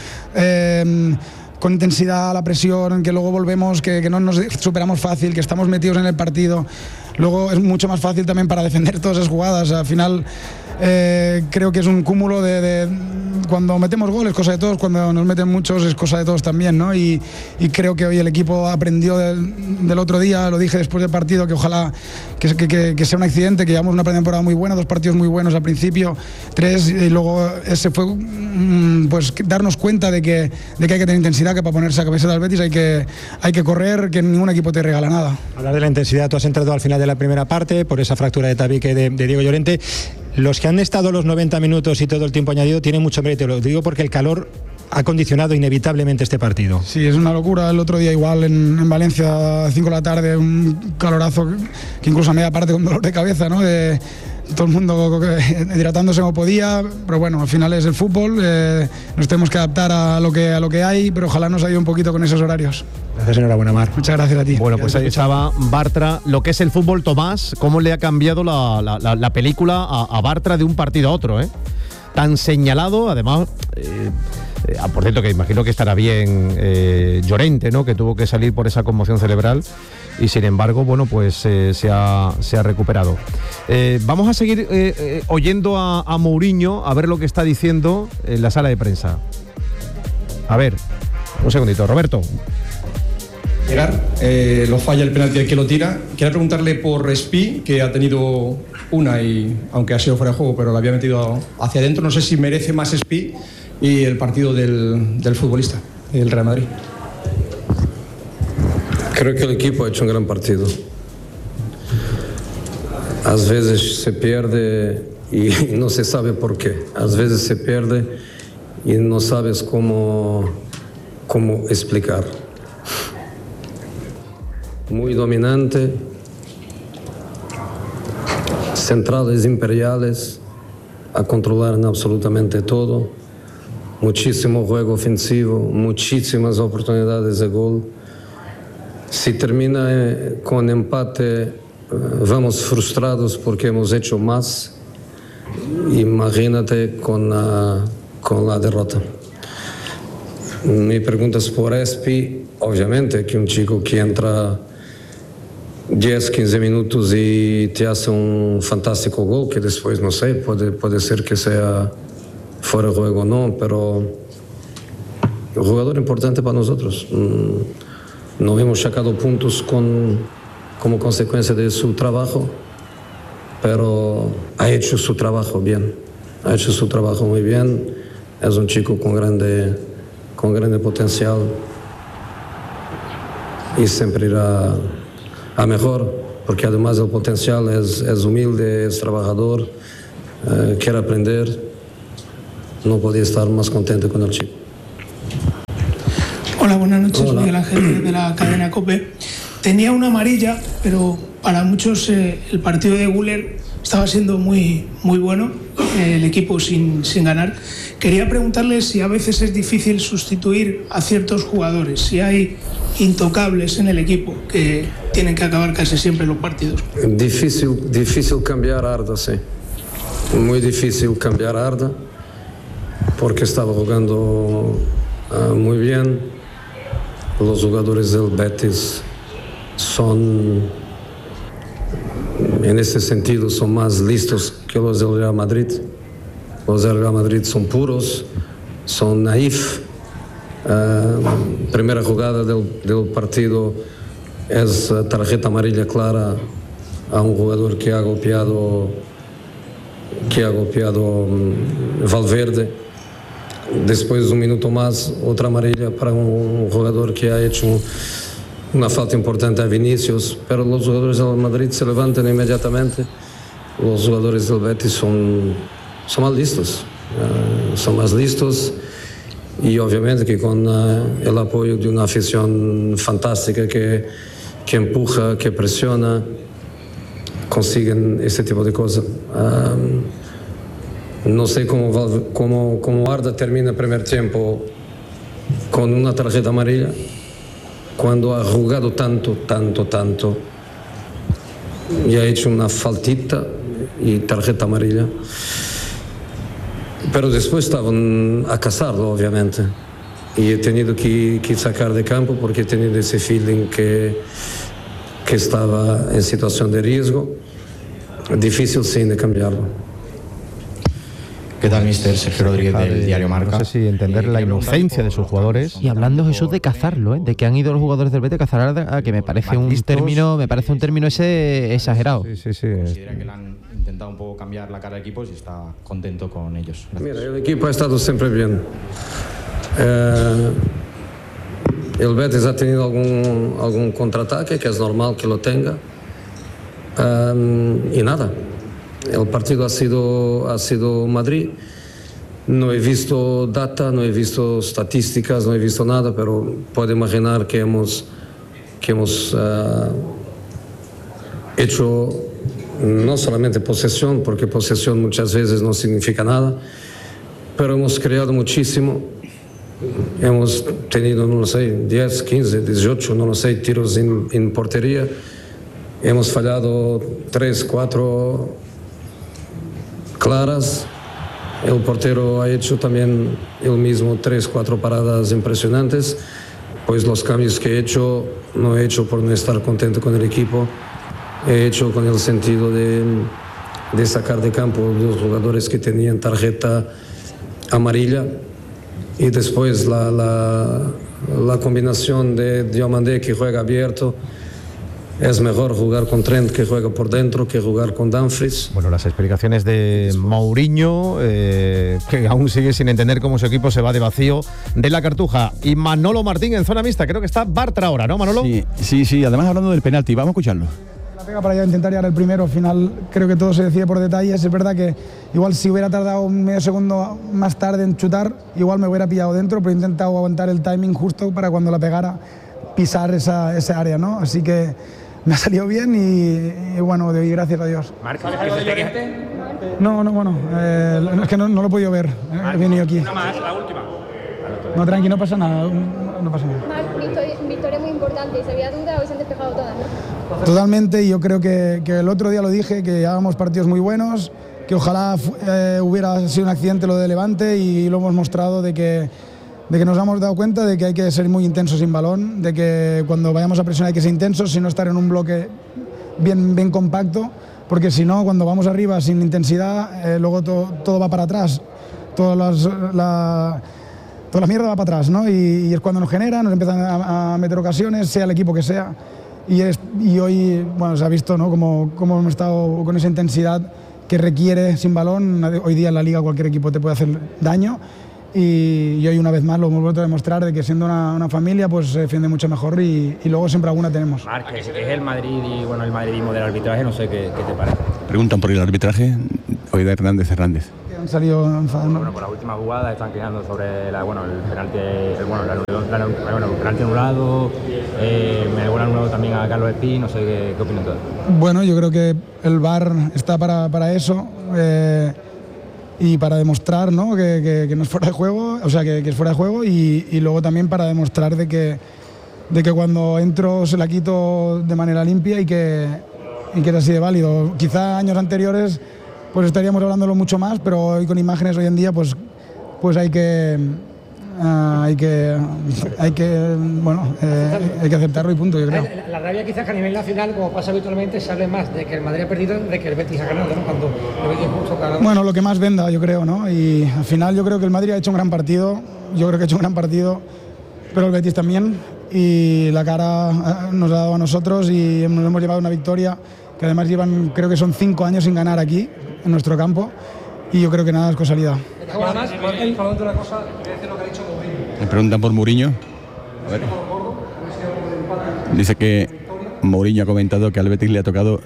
con intensidad a la presión, que luego volvemos, que no nos superamos fácil, que estamos metidos en el partido. Luego es mucho más fácil también para defender todas esas jugadas. Al final creo que es un cúmulo de cuando metemos goles, cosa de todos, cuando nos meten muchos es cosa de todos también, ¿no? Y creo que hoy el equipo aprendió del otro día, lo dije después del partido, que ojalá que sea un accidente, que llevamos una pretemporada muy buena, 2 partidos muy buenos al principio, 3, y luego ese fue pues darnos cuenta de que hay que tener intensidad, que para ponerse a cabeza del Betis hay que correr, que ningún equipo te regala nada. Hablar de la intensidad, tú has entrado al final de la primera parte por esa fractura de tabique de Diego Llorente. Los que han estado los 90 minutos y todo el tiempo añadido tienen mucho mérito, lo digo porque el calor ha condicionado inevitablemente este partido. Sí, es una locura. El otro día igual en Valencia a 5 de la tarde, un calorazo que incluso a media parte con dolor de cabeza, ¿no? De todo el mundo hidratándose como podía, pero bueno, al final es el fútbol, nos tenemos que adaptar a lo que hay, pero ojalá nos ayude un poquito con esos horarios. Gracias, enhorabuena, Marc. Muchas gracias a ti. Bueno, pues ahí estaba Bartra. Lo que es el fútbol, Tomás, cómo le ha cambiado la película a Bartra de un partido a otro, ¿eh? Tan señalado, además... por cierto, que imagino que estará bien Llorente, ¿no? Que tuvo que salir por esa conmoción cerebral y sin embargo, bueno, pues se ha recuperado. Vamos a seguir oyendo a Mourinho a ver lo que está diciendo en la sala de prensa. A ver, un segundito, Roberto. Lo falla el penalti del que lo tira. Quería preguntarle por Spi, que ha tenido una y aunque ha sido fuera de juego, pero la había metido hacia adentro. No sé si merece más Spi y el partido del futbolista, el Real Madrid. Creo que el equipo ha hecho un gran partido. A veces se pierde y no se sabe por qué. A veces se pierde y no sabes cómo explicar. Muy dominante, centrales imperiales a controlar en absolutamente todo. Muchísimo juego ofensivo, muchísimas oportunidades de gol. Si termina con empate, vamos frustrados porque hemos hecho más. Imagínate con la derrota. Mi pregunta es por Espi. Obviamente que un chico que entra 10, 15 minutos y te hace un fantástico gol, que después, no sé, puede ser que sea fuera de juego o no, pero un jugador importante para nosotros. No hemos sacado puntos como consecuencia de su trabajo, pero ha hecho su trabajo bien, ha hecho su trabajo muy bien. Es un chico con grande potencial y siempre irá a mejor, porque además del potencial es humilde, es trabajador, quiere aprender. No podía estar más contento con el chico. Hola, buenas noches. Hola. Miguel Ángel de la cadena COPE. Tenía una amarilla, pero para muchos el partido de Güler estaba siendo muy bueno, el equipo sin ganar. Quería preguntarle si a veces es difícil sustituir a ciertos jugadores, si hay intocables en el equipo que tienen que acabar casi siempre los partidos. Difícil cambiar a Arda, sí. Muy difícil cambiar a Arda, porque estaba jugando muy bien. Los jugadores del Betis son, en ese sentido, son más listos que los del Real Madrid. Los del Real Madrid son puros, son naif. Primera jugada del partido es tarjeta amarilla clara a un jugador que ha golpeado Valverde. Después, un minuto más, otra amarilla para un jugador que ha hecho una falta importante a Vinicius, pero los jugadores del Madrid se levantan inmediatamente. Los jugadores del Betis son más listos, y obviamente que con el apoyo de una afición fantástica que empuja, que presiona, consiguen ese tipo de cosas. No sé cómo Arda termina el primer tiempo con una tarjeta amarilla, cuando ha jugado tanto, y ha hecho una faltita y tarjeta amarilla. Pero después estaban a cazarlo, obviamente, y he tenido que sacar de campo porque he tenido ese feeling que estaba en situación de riesgo. Difícil, sí, de cambiarlo. ¿Qué tal, mister? Sergio Rodríguez del diario Marca. No sé si entender la inocencia de sus jugadores. Y hablando, Jesús, de cazarlo, de que han ido los jugadores del Betis a cazar a Arda, que me parece un término ese exagerado. Sí. Considera que le han intentado un poco cambiar la cara del equipo y está contento con ellos. Gracias. Mira, el equipo ha estado siempre bien. El Betis ha tenido algún contraataque, que es normal que lo tenga. Y nada. El partido ha sido Madrid. No he visto data, no he visto estadísticas, no he visto nada, pero puedo imaginar que hemos hecho no solamente posesión, porque posesión muchas veces no significa nada, pero hemos creado muchísimo. Hemos tenido, no lo sé, 10, 15, 18, no lo sé, tiros en portería. Hemos fallado 3, 4 claras. El portero ha hecho también él mismo 3, 4 paradas impresionantes. Pues los cambios que he hecho, no he hecho por no estar contento con el equipo, he hecho con el sentido de sacar de campo los jugadores que tenían tarjeta amarilla, y después la combinación de Diomandé, que juega abierto. Es mejor jugar con Trent, que juega por dentro, que jugar con Dumfries. Bueno, las explicaciones de Mourinho, que aún sigue sin entender cómo su equipo se va de vacío de la Cartuja. Y Manolo Martín en zona mixta, creo que está Bartra ahora, ¿no, Manolo? Sí, además hablando del penalti, vamos a escucharlo. La pega para intentar llegar al primero, al final creo que todo se decide por detalles. Es verdad que igual si hubiera tardado un medio segundo más tarde en chutar, igual me hubiera pillado dentro, pero he intentado aguantar el timing justo para cuando la pegara pisar esa área, ¿no? Así que me ha salido bien y bueno, doy gracias a Dios. ¿Marcos algo de Llorente? No, bueno, es que no lo he podido ver, he venido aquí. Una más, la última. No, tranqui, no pasa nada, no pasa nada. Victoria muy importante, si había duda hoy se han despejado todas, ¿no? Totalmente, y yo creo que el otro día lo dije, que llevábamos partidos muy buenos, que ojalá hubiera sido un accidente lo de Levante, y lo hemos mostrado de que nos hemos dado cuenta de que hay que ser muy intensos sin balón, de que cuando vayamos a presionar hay que ser intensos, sino estar en un bloque bien compacto, porque si no, cuando vamos arriba sin intensidad, luego todo va para atrás, toda la mierda va para atrás, ¿no? Y es cuando nos empiezan a meter ocasiones, sea el equipo que sea, y hoy, bueno, se ha visto, ¿no?, cómo hemos estado con esa intensidad que requiere sin balón. Hoy día en la Liga cualquier equipo te puede hacer daño. y hoy una vez más lo hemos vuelto a demostrar de que siendo una familia pues se defiende mucho mejor y luego siempre alguna tenemos. Marc, que es el Madrid y bueno, el madridismo del arbitraje, no sé qué te parece. Preguntan por el arbitraje hoy de Hernández. Han salido enfadando. Bueno, por la última jugada están quejando sobre el penalti, el penalti anulado, el gol anulado también a Carlos Espí, no sé qué opinan todos. Bueno, yo creo que el VAR está para eso y para demostrar, ¿no? que no es fuera de juego, o sea, que es fuera de juego y luego también para demostrar de que cuando entro se la quito de manera limpia y que es así de válido. Quizá años anteriores pues estaríamos hablándolo mucho más, pero hoy con imágenes hoy en día pues hay que aceptarlo y punto, yo creo. La rabia quizás que a nivel nacional, como pasa habitualmente, se hable más de que el Madrid ha perdido de que el Betis ha ganado, ¿no? Cuando el Betis justo ganado. Bueno, lo que más venda, yo creo, ¿no? Y al final yo creo que el Madrid ha hecho un gran partido, pero el Betis también, y la cara nos ha dado a nosotros y nos hemos llevado una victoria que además llevan, creo que son 5 años sin ganar aquí, en nuestro campo, y yo creo que nada es casualidad. Me preguntan por Mourinho. A ver. Dice que Mourinho ha comentado que al Betis le ha tocado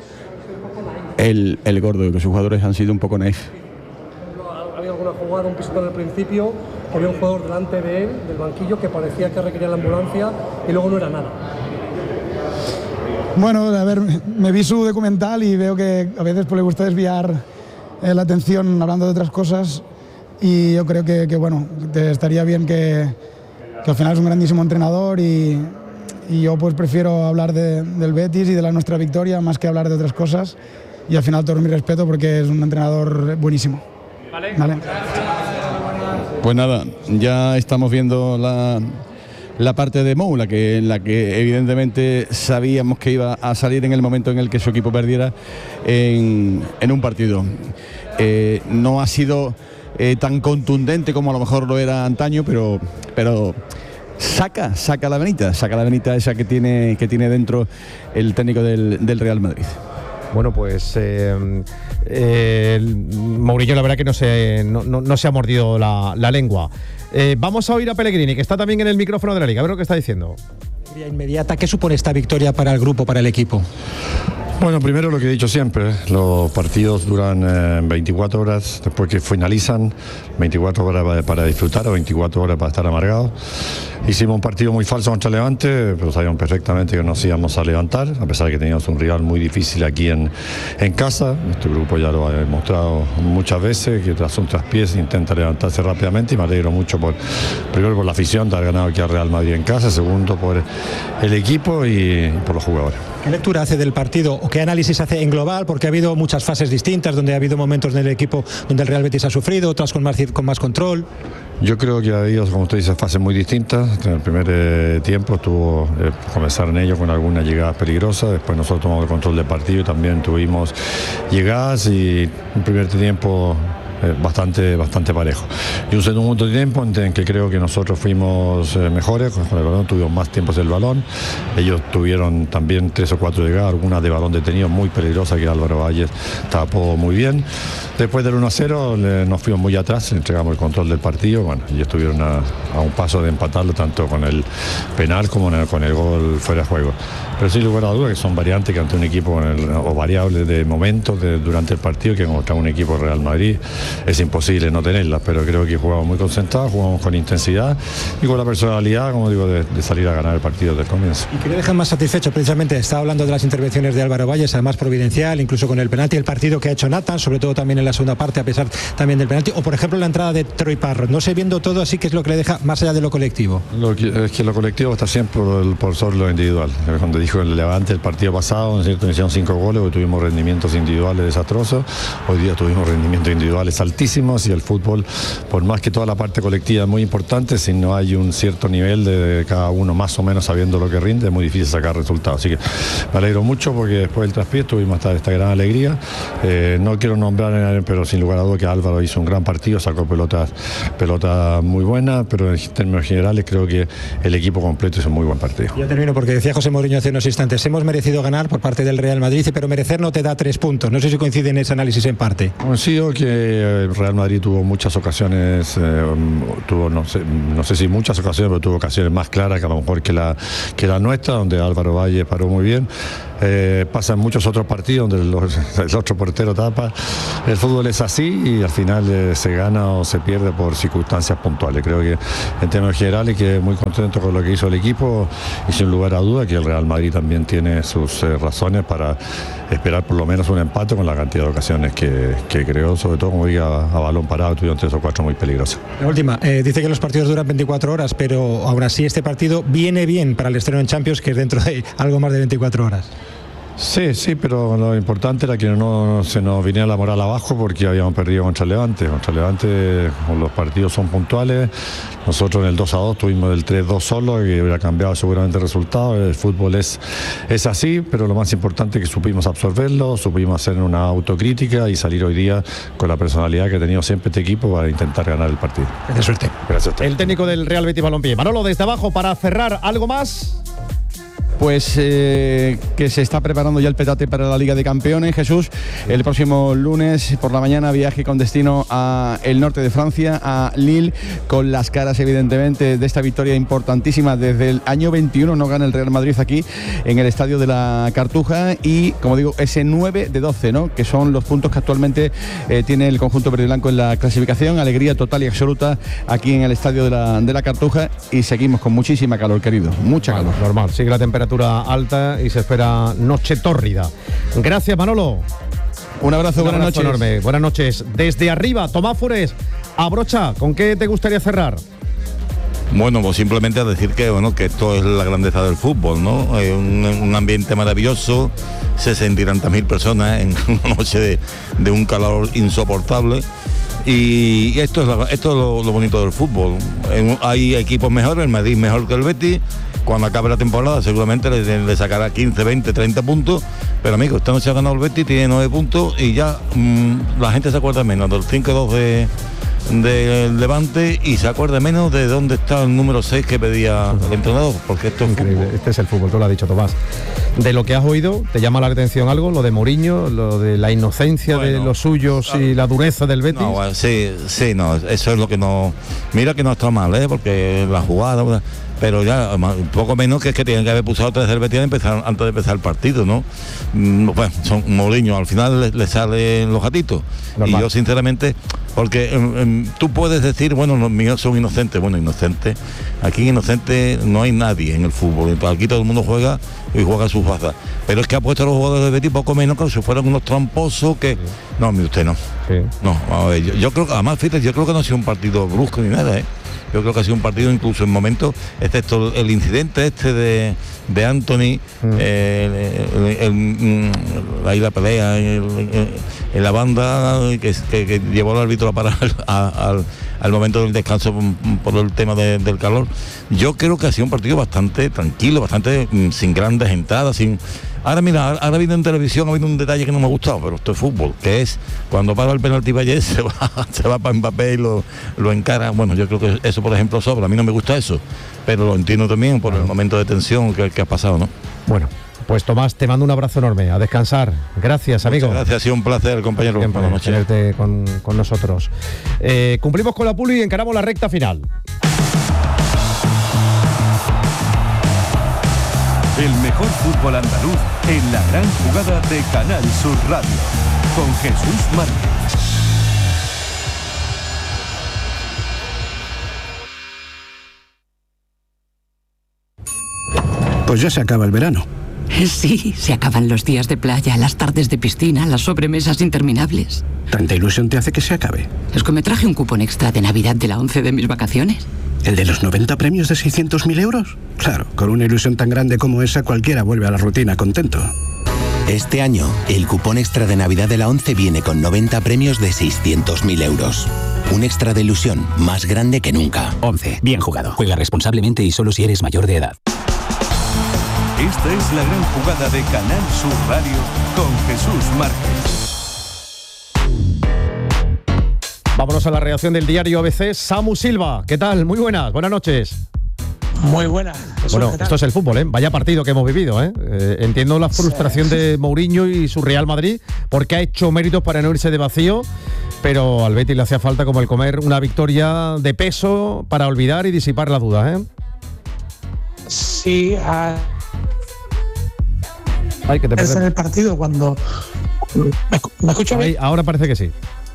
el gordo, que sus jugadores han sido un poco naif. Ha habido alguna jugada, un pisotón al principio, había un jugador delante de él, del banquillo, que parecía que requería la ambulancia y luego no era nada. Bueno, a ver, me vi su documental y veo que a veces pues, le gusta desviar la atención hablando de otras cosas y yo creo que bueno, estaría bien que al final es un grandísimo entrenador y yo pues prefiero hablar del Betis y de nuestra victoria más que hablar de otras cosas y al final todo mi respeto porque es un entrenador buenísimo. Vale. Pues nada, ya estamos viendo la parte de Mou, la que evidentemente sabíamos que iba a salir en el momento en el que su equipo perdiera en un partido. No ha sido tan contundente como a lo mejor lo era antaño, pero saca la venita esa que tiene dentro el técnico del Real Madrid. Bueno, pues Mourinho la verdad que no se ha mordido la lengua. Vamos a oír a Pellegrini, que está también en el micrófono de la Liga, a ver lo que está diciendo. Inmediata, ¿qué supone esta victoria para el grupo, para el equipo? Bueno, primero lo que he dicho siempre, los partidos duran 24 horas después que finalizan, 24 horas para disfrutar o 24 horas para estar amargados. Hicimos un partido muy falso contra Levante, pero sabíamos perfectamente que nos íbamos a levantar, a pesar de que teníamos un rival muy difícil aquí en casa. Este grupo ya lo ha demostrado muchas veces, que tras un traspiés intenta levantarse rápidamente y me alegro mucho primero por la afición de haber ganado aquí al Real Madrid en casa, segundo por el equipo y por los jugadores. ¿Qué lectura hace del partido o qué análisis hace en global? Porque ha habido muchas fases distintas, donde ha habido momentos en el equipo donde el Real Betis ha sufrido, otras con más control. Yo creo que ha habido, como usted dice, fases muy distintas. En el primer tiempo comenzaron ellos con algunas llegadas peligrosas, después nosotros tomamos el control del partido y también tuvimos llegadas y un primer tiempo bastante parejo. Y un segundo tiempo en que creo que nosotros fuimos mejores, con el balón tuvimos más tiempos del balón, ellos tuvieron también 3 o 4 llegadas, algunas de balón detenido muy peligrosas que Álvaro Valles tapó muy bien. Después del 1-0 nos fuimos muy atrás, entregamos el control del partido, bueno, y estuvieron a un paso de empatarlo tanto con el penal como con el gol fuera de juego. Pero sin lugar a dudas que son variantes que ante un equipo o variables de momentos durante el partido, que contra un equipo Real Madrid es imposible no tenerlas, pero creo que jugamos muy concentrados, jugamos con intensidad y con la personalidad, como digo, de salir a ganar el partido desde el comienzo. ¿Y qué le dejan más satisfecho? Precisamente estaba hablando de las intervenciones de Álvaro Valles, además providencial, incluso con el penalti, el partido que ha hecho Nathan, sobre todo también en la segunda parte, a pesar también del penalti, o por ejemplo la entrada de Troy Parrott. No sé, viendo todo así, ¿qué es lo que le deja más allá de lo colectivo? Es que lo colectivo está siempre por sobre lo individual. Cuando dijo el Levante el partido pasado, ¿cierto? Hicieron 5 goles, hoy tuvimos rendimientos individuales desastrosos, hoy día tuvimos rendimientos individuales altísimos y el fútbol, por más que toda la parte colectiva es muy importante, si no hay un cierto nivel de cada uno más o menos sabiendo lo que rinde, es muy difícil sacar resultados. Así que me alegro mucho porque después del traspiés tuvimos esta gran alegría. No quiero nombrar, pero sin lugar a dudas que Álvaro hizo un gran partido, sacó pelotas muy buenas, pero en términos generales creo que el equipo completo hizo un muy buen partido. Ya termino porque decía José Mourinho hace unos instantes, hemos merecido ganar por parte del Real Madrid, pero merecer no te da 3 puntos. No sé si coincide en ese análisis en parte. Coincido que el Real Madrid tuvo muchas ocasiones, tuvo no sé si muchas ocasiones, pero tuvo ocasiones más claras que a lo mejor que la nuestra, donde Álvaro Valle paró muy bien. Pasa en muchos otros partidos donde el otro portero tapa. El fútbol es así y al final se gana o se pierde por circunstancias puntuales. Creo que en términos generales que muy contento con lo que hizo el equipo y sin lugar a duda que el Real Madrid también tiene sus razones para esperar por lo menos un empate con la cantidad de ocasiones que creó, sobre todo como diga a balón parado, tuvieron 3 o 4 muy peligrosas. La última, dice que los partidos duran 24 horas, pero aún así este partido viene bien para el estreno en Champions, que es dentro de algo más de 24 horas. Sí, pero lo importante era que no se nos viniera la moral abajo porque habíamos perdido contra Levante. Contra Levante los partidos son puntuales. Nosotros en el 2-2 tuvimos el 3-2 solo y hubiera cambiado seguramente el resultado. El fútbol es así, pero lo más importante es que supimos absorberlo, supimos hacer una autocrítica y salir hoy día con la personalidad que ha tenido siempre este equipo para intentar ganar el partido. De suerte. Gracias a usted. El técnico del Real Betis Balompié. Manolo, desde abajo, para cerrar, ¿algo más? Pues que se está preparando ya el petate para la Liga de Campeones, Jesús. El próximo lunes por la mañana viaje con destino a el norte de Francia, a Lille, con las caras evidentemente de esta victoria importantísima. Desde el año 21 no gana el Real Madrid aquí en el estadio de la Cartuja y, como digo, ese 9 de 12, ¿no? Que son los puntos que actualmente tiene el conjunto verde y blanco en la clasificación. Alegría total y absoluta aquí en el estadio de la Cartuja y seguimos con muchísima calor, querido, mucha calor. Normal, sigue la temperatura alta y se espera noche tórrida. Gracias, Manolo. Un abrazo, buenas noches. Enorme. Buenas noches. Desde arriba, Tomás Fures, abrocha, ¿con qué te gustaría cerrar? Bueno, pues simplemente a decir que esto es la grandeza del fútbol, ¿no? Un ambiente maravilloso, 60 y tantas mil personas en una noche de un calor insoportable. Y esto es lo bonito del fútbol. Hay equipos mejores, el Madrid mejor que el Betis. Cuando acabe la temporada seguramente le sacará 15, 20, 30 puntos. Pero amigos, esta noche ha ganado el Betis, tiene 9 puntos y ya la gente se acuerda menos del 5-2 del Levante y se acuerda menos de dónde está el número 6 que pedía el entrenador, porque esto es increíble. Fútbol. Este es el fútbol, tú lo has dicho, Tomás. De lo que has oído, ¿te llama la atención algo? Lo de Mourinho, lo de la inocencia de los suyos y la dureza del Betis. No, sí, no, eso es lo que no. Mira que no está mal, porque la jugada, pero ya un poco menos que es que tienen que haber pulsado 3 del Betis antes de empezar el partido, ¿no? Bueno, son Mourinho, al final le salen los gatitos. Normal. Y yo sinceramente, porque tú puedes decir, bueno, los míos son inocentes. Bueno, inocentes, aquí inocente no hay nadie en el fútbol. Aquí todo el mundo juega y juega sus bazas. Pero es que ha puesto a los jugadores de Betis poco menos que si fueran unos tramposos que... No, mire usted, no. Sí. No, a ver, yo creo que, además, fíjate, yo creo que no ha sido un partido brusco ni nada, Yo creo que ha sido un partido incluso en momentos, excepto el incidente de Anthony, ahí la pelea en la banda que llevó al árbitro a parar al momento del descanso por el tema del calor. Yo creo que ha sido un partido bastante tranquilo, bastante sin grandes entradas, sin... Ahora mira, ahora viendo en televisión ha habido un detalle que no me ha gustado, pero esto es fútbol, que es cuando para el penalti Valle se va para Mbappé y lo encara. Bueno, yo creo que eso, por ejemplo, sobra. A mí no me gusta eso, pero lo entiendo también por el momento de tensión que ha pasado, ¿no? Bueno, pues Tomás, te mando un abrazo enorme, a descansar. Gracias, amigo. Muchas gracias, ha sido un placer, compañero. Buenas noches. Tenerte con nosotros. Cumplimos con la Puli y encaramos la recta final. El mejor fútbol andaluz en la gran jugada de Canal Sur Radio, con Jesús Márquez. Pues ya se acaba el verano. Sí, se acaban los días de playa, las tardes de piscina, las sobremesas interminables. ¿Tanta ilusión te hace que se acabe? Es que me traje un cupón extra de Navidad de la 11 de mis vacaciones. ¿El de los 90 premios de 600.000 euros? Claro, con una ilusión tan grande como esa, cualquiera vuelve a la rutina contento. Este año, el cupón extra de Navidad de la 11 viene con 90 premios de 600.000 euros. Un extra de ilusión más grande que nunca. 11. Bien jugado. Juega responsablemente y solo si eres mayor de edad. Esta es la gran jugada de Canal Sur Radio con Jesús Márquez. Vámonos a la redacción del diario ABC. Samu Silva, ¿qué tal? Muy buenas noches. Muy buena. Bueno, esto es el fútbol, ¿eh? Vaya partido que hemos vivido, ¿eh? Entiendo la frustración de Mourinho y su Real Madrid, porque ha hecho méritos para no irse de vacío, pero al Betis le hacía falta como el comer una victoria de peso para olvidar y disipar las dudas, ¿eh? Sí, Ay, que te es en el partido cuando... ¿Me escuchas bien? Ahora parece que sí.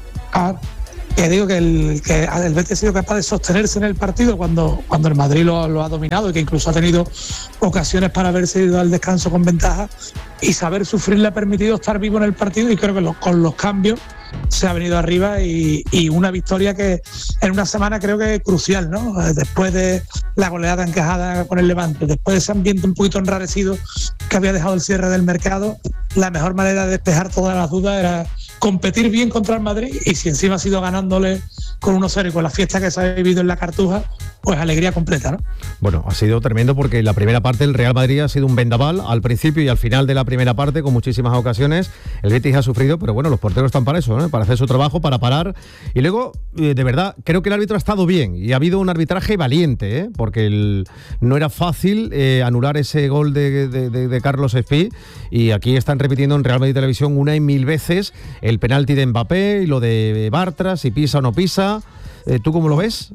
Que digo que el Betis ha sido capaz de sostenerse en el partido cuando el Madrid lo ha dominado y que incluso ha tenido ocasiones para haberse ido al descanso con ventaja, y saber sufrir le ha permitido estar vivo en el partido, y creo que con los cambios se ha venido arriba y una victoria que en una semana creo que es crucial, ¿no? Después de la goleada encajada con el Levante, después de ese ambiente un poquito enrarecido que había dejado el cierre del mercado, la mejor manera de despejar todas las dudas era competir bien contra el Madrid, y si encima ha sido ganándole con 1-0 y con la fiesta que se ha vivido en la Cartuja, pues alegría completa, ¿no? Bueno, ha sido tremendo porque en la primera parte el Real Madrid ha sido un vendaval al principio y al final de la primera parte, con muchísimas ocasiones. El Betis ha sufrido, pero bueno, los porteros están para eso, ¿no? Para hacer su trabajo, para parar. Y luego, de verdad, creo que el árbitro ha estado bien y ha habido un arbitraje valiente, ¿eh? Porque no era fácil anular ese gol de Carlos Espí, y aquí están repitiendo en Real Madrid Televisión una y mil veces el penalti de Mbappé y lo de Bartra, si pisa o no pisa. ¿Tú cómo lo ves?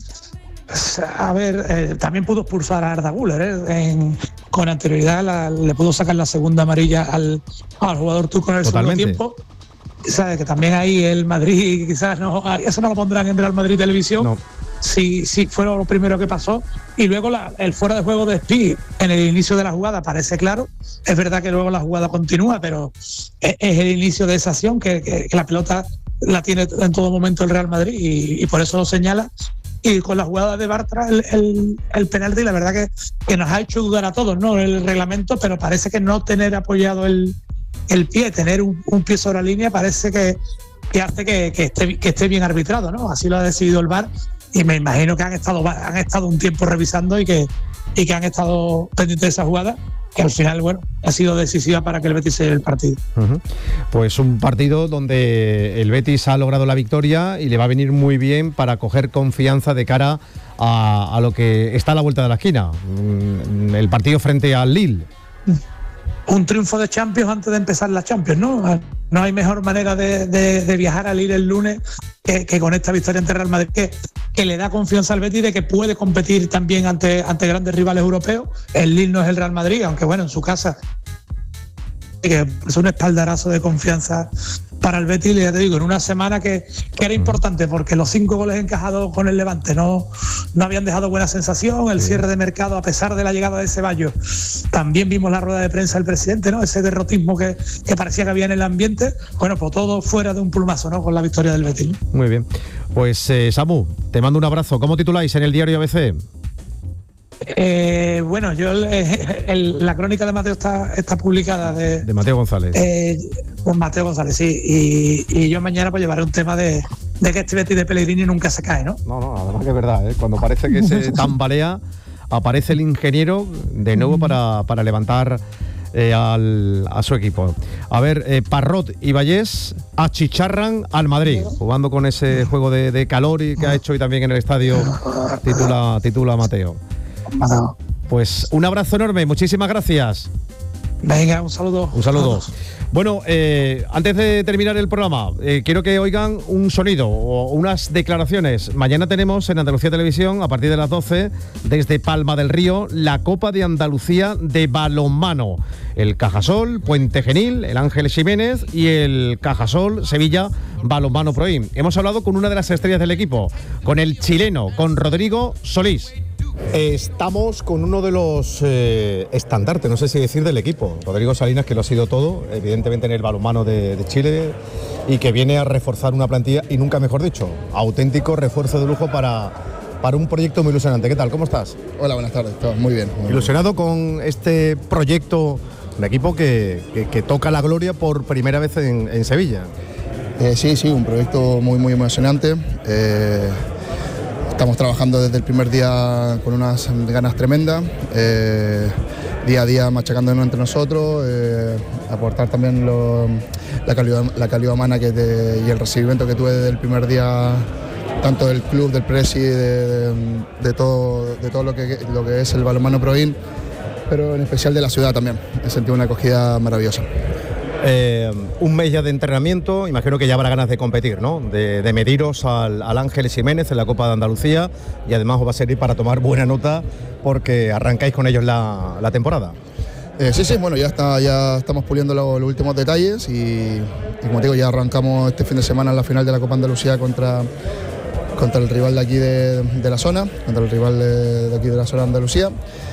A ver, también pudo expulsar a Arda Güler, con anterioridad le pudo sacar la segunda amarilla al jugador turco en el segundo tiempo. Sabes que también ahí el Madrid quizás eso no lo pondrán en Real Madrid Televisión. No. Sí, fue lo primero que pasó. Y luego el fuera de juego de Espí en el inicio de la jugada parece claro. Es verdad que luego la jugada continúa, pero es el inicio de esa acción que la pelota la tiene en todo momento el Real Madrid, y por eso lo señala. Y con la jugada de Bartra, el penalti, la verdad que nos ha hecho dudar a todos, ¿no? El reglamento, pero parece que no tener apoyado el pie, tener un pie sobre la línea, parece que hace que esté bien arbitrado, ¿no? Así lo ha decidido el VAR, y me imagino que han estado un tiempo revisando y que han estado pendientes de esa jugada, que al final, bueno, ha sido decisiva para que el Betis se lleve el partido. Uh-huh. Pues un partido donde el Betis ha logrado la victoria y le va a venir muy bien para coger confianza de cara a lo que está a la vuelta de la esquina, el partido frente al Lille. Un triunfo de Champions antes de empezar la Champions, ¿no? No hay mejor manera de viajar al Lille el lunes que con esta victoria ante Real Madrid, que le da confianza al Betis de que puede competir también ante grandes rivales europeos. El Lille no es el Real Madrid, aunque bueno, en su casa, que es un espaldarazo de confianza para el Betis. Ya te digo, en una semana que era importante, porque los 5 goles encajados con el Levante no habían dejado buena sensación. El cierre de mercado, a pesar de la llegada de Ceballos, también vimos la rueda de prensa del presidente, ¿no? Ese derrotismo que parecía que había en el ambiente. Bueno, pues todo fuera de un plumazo, ¿no? Con la victoria del Betis, ¿no? Muy bien. Pues Samu, te mando un abrazo. ¿Cómo tituláis en el diario ABC? Bueno, yo la crónica de Mateo está publicada de Mateo González. Con Mateo González, sí. Y yo mañana pues llevaré un tema de que este Betis de Pellegrini nunca se cae, ¿no? No, además que es verdad, ¿eh? Cuando parece que se tambalea, aparece el ingeniero de nuevo para levantar a su equipo. A ver, Parrot y Vallés achicharran al Madrid, jugando con ese juego de calor y que ha hecho hoy también en el estadio, titula Mateo. Pues un abrazo enorme, muchísimas gracias. Venga, un saludo. Un saludo. Bueno, antes de terminar el programa, quiero que oigan un sonido o unas declaraciones. Mañana tenemos en Andalucía Televisión, a partir de las 12, desde Palma del Río, la Copa de Andalucía de balonmano. El Cajasol, Puente Genil, el Ángel Ximénez y el Cajasol Sevilla Balonmano Proim. Hemos hablado con una de las estrellas del equipo, con el chileno, con Rodrigo Solís. Estamos con uno de los estandartes, no sé si decir, del equipo, Rodrigo Salinas, que lo ha sido todo, evidentemente, en el balonmano de Chile, y que viene a reforzar una plantilla, y nunca mejor dicho, auténtico refuerzo de lujo para un proyecto muy ilusionante. ¿Qué tal? ¿Cómo estás? Hola, buenas tardes. Todo muy bien. ¿Ilusionado con este proyecto, un equipo que toca la gloria por primera vez en Sevilla? Sí, un proyecto muy emocionante. Estamos trabajando desde el primer día con unas ganas tremendas, día a día machacándonos entre nosotros, aportar también la calidad humana y el recibimiento que tuve desde el primer día tanto del club, del presi, de todo lo que es el balonmano Proin, pero en especial de la ciudad también. He sentido una acogida maravillosa. Un mes ya de entrenamiento, imagino que ya habrá ganas de competir, ¿no? De mediros al Ángeles Jiménez en la Copa de Andalucía, y además os va a servir para tomar buena nota porque arrancáis con ellos la temporada. Sí, bueno, ya estamos puliendo los últimos detalles y como te digo, ya arrancamos este fin de semana en la final de la Copa Andalucía contra el rival de aquí de la zona, contra el rival de aquí de la zona de Andalucía.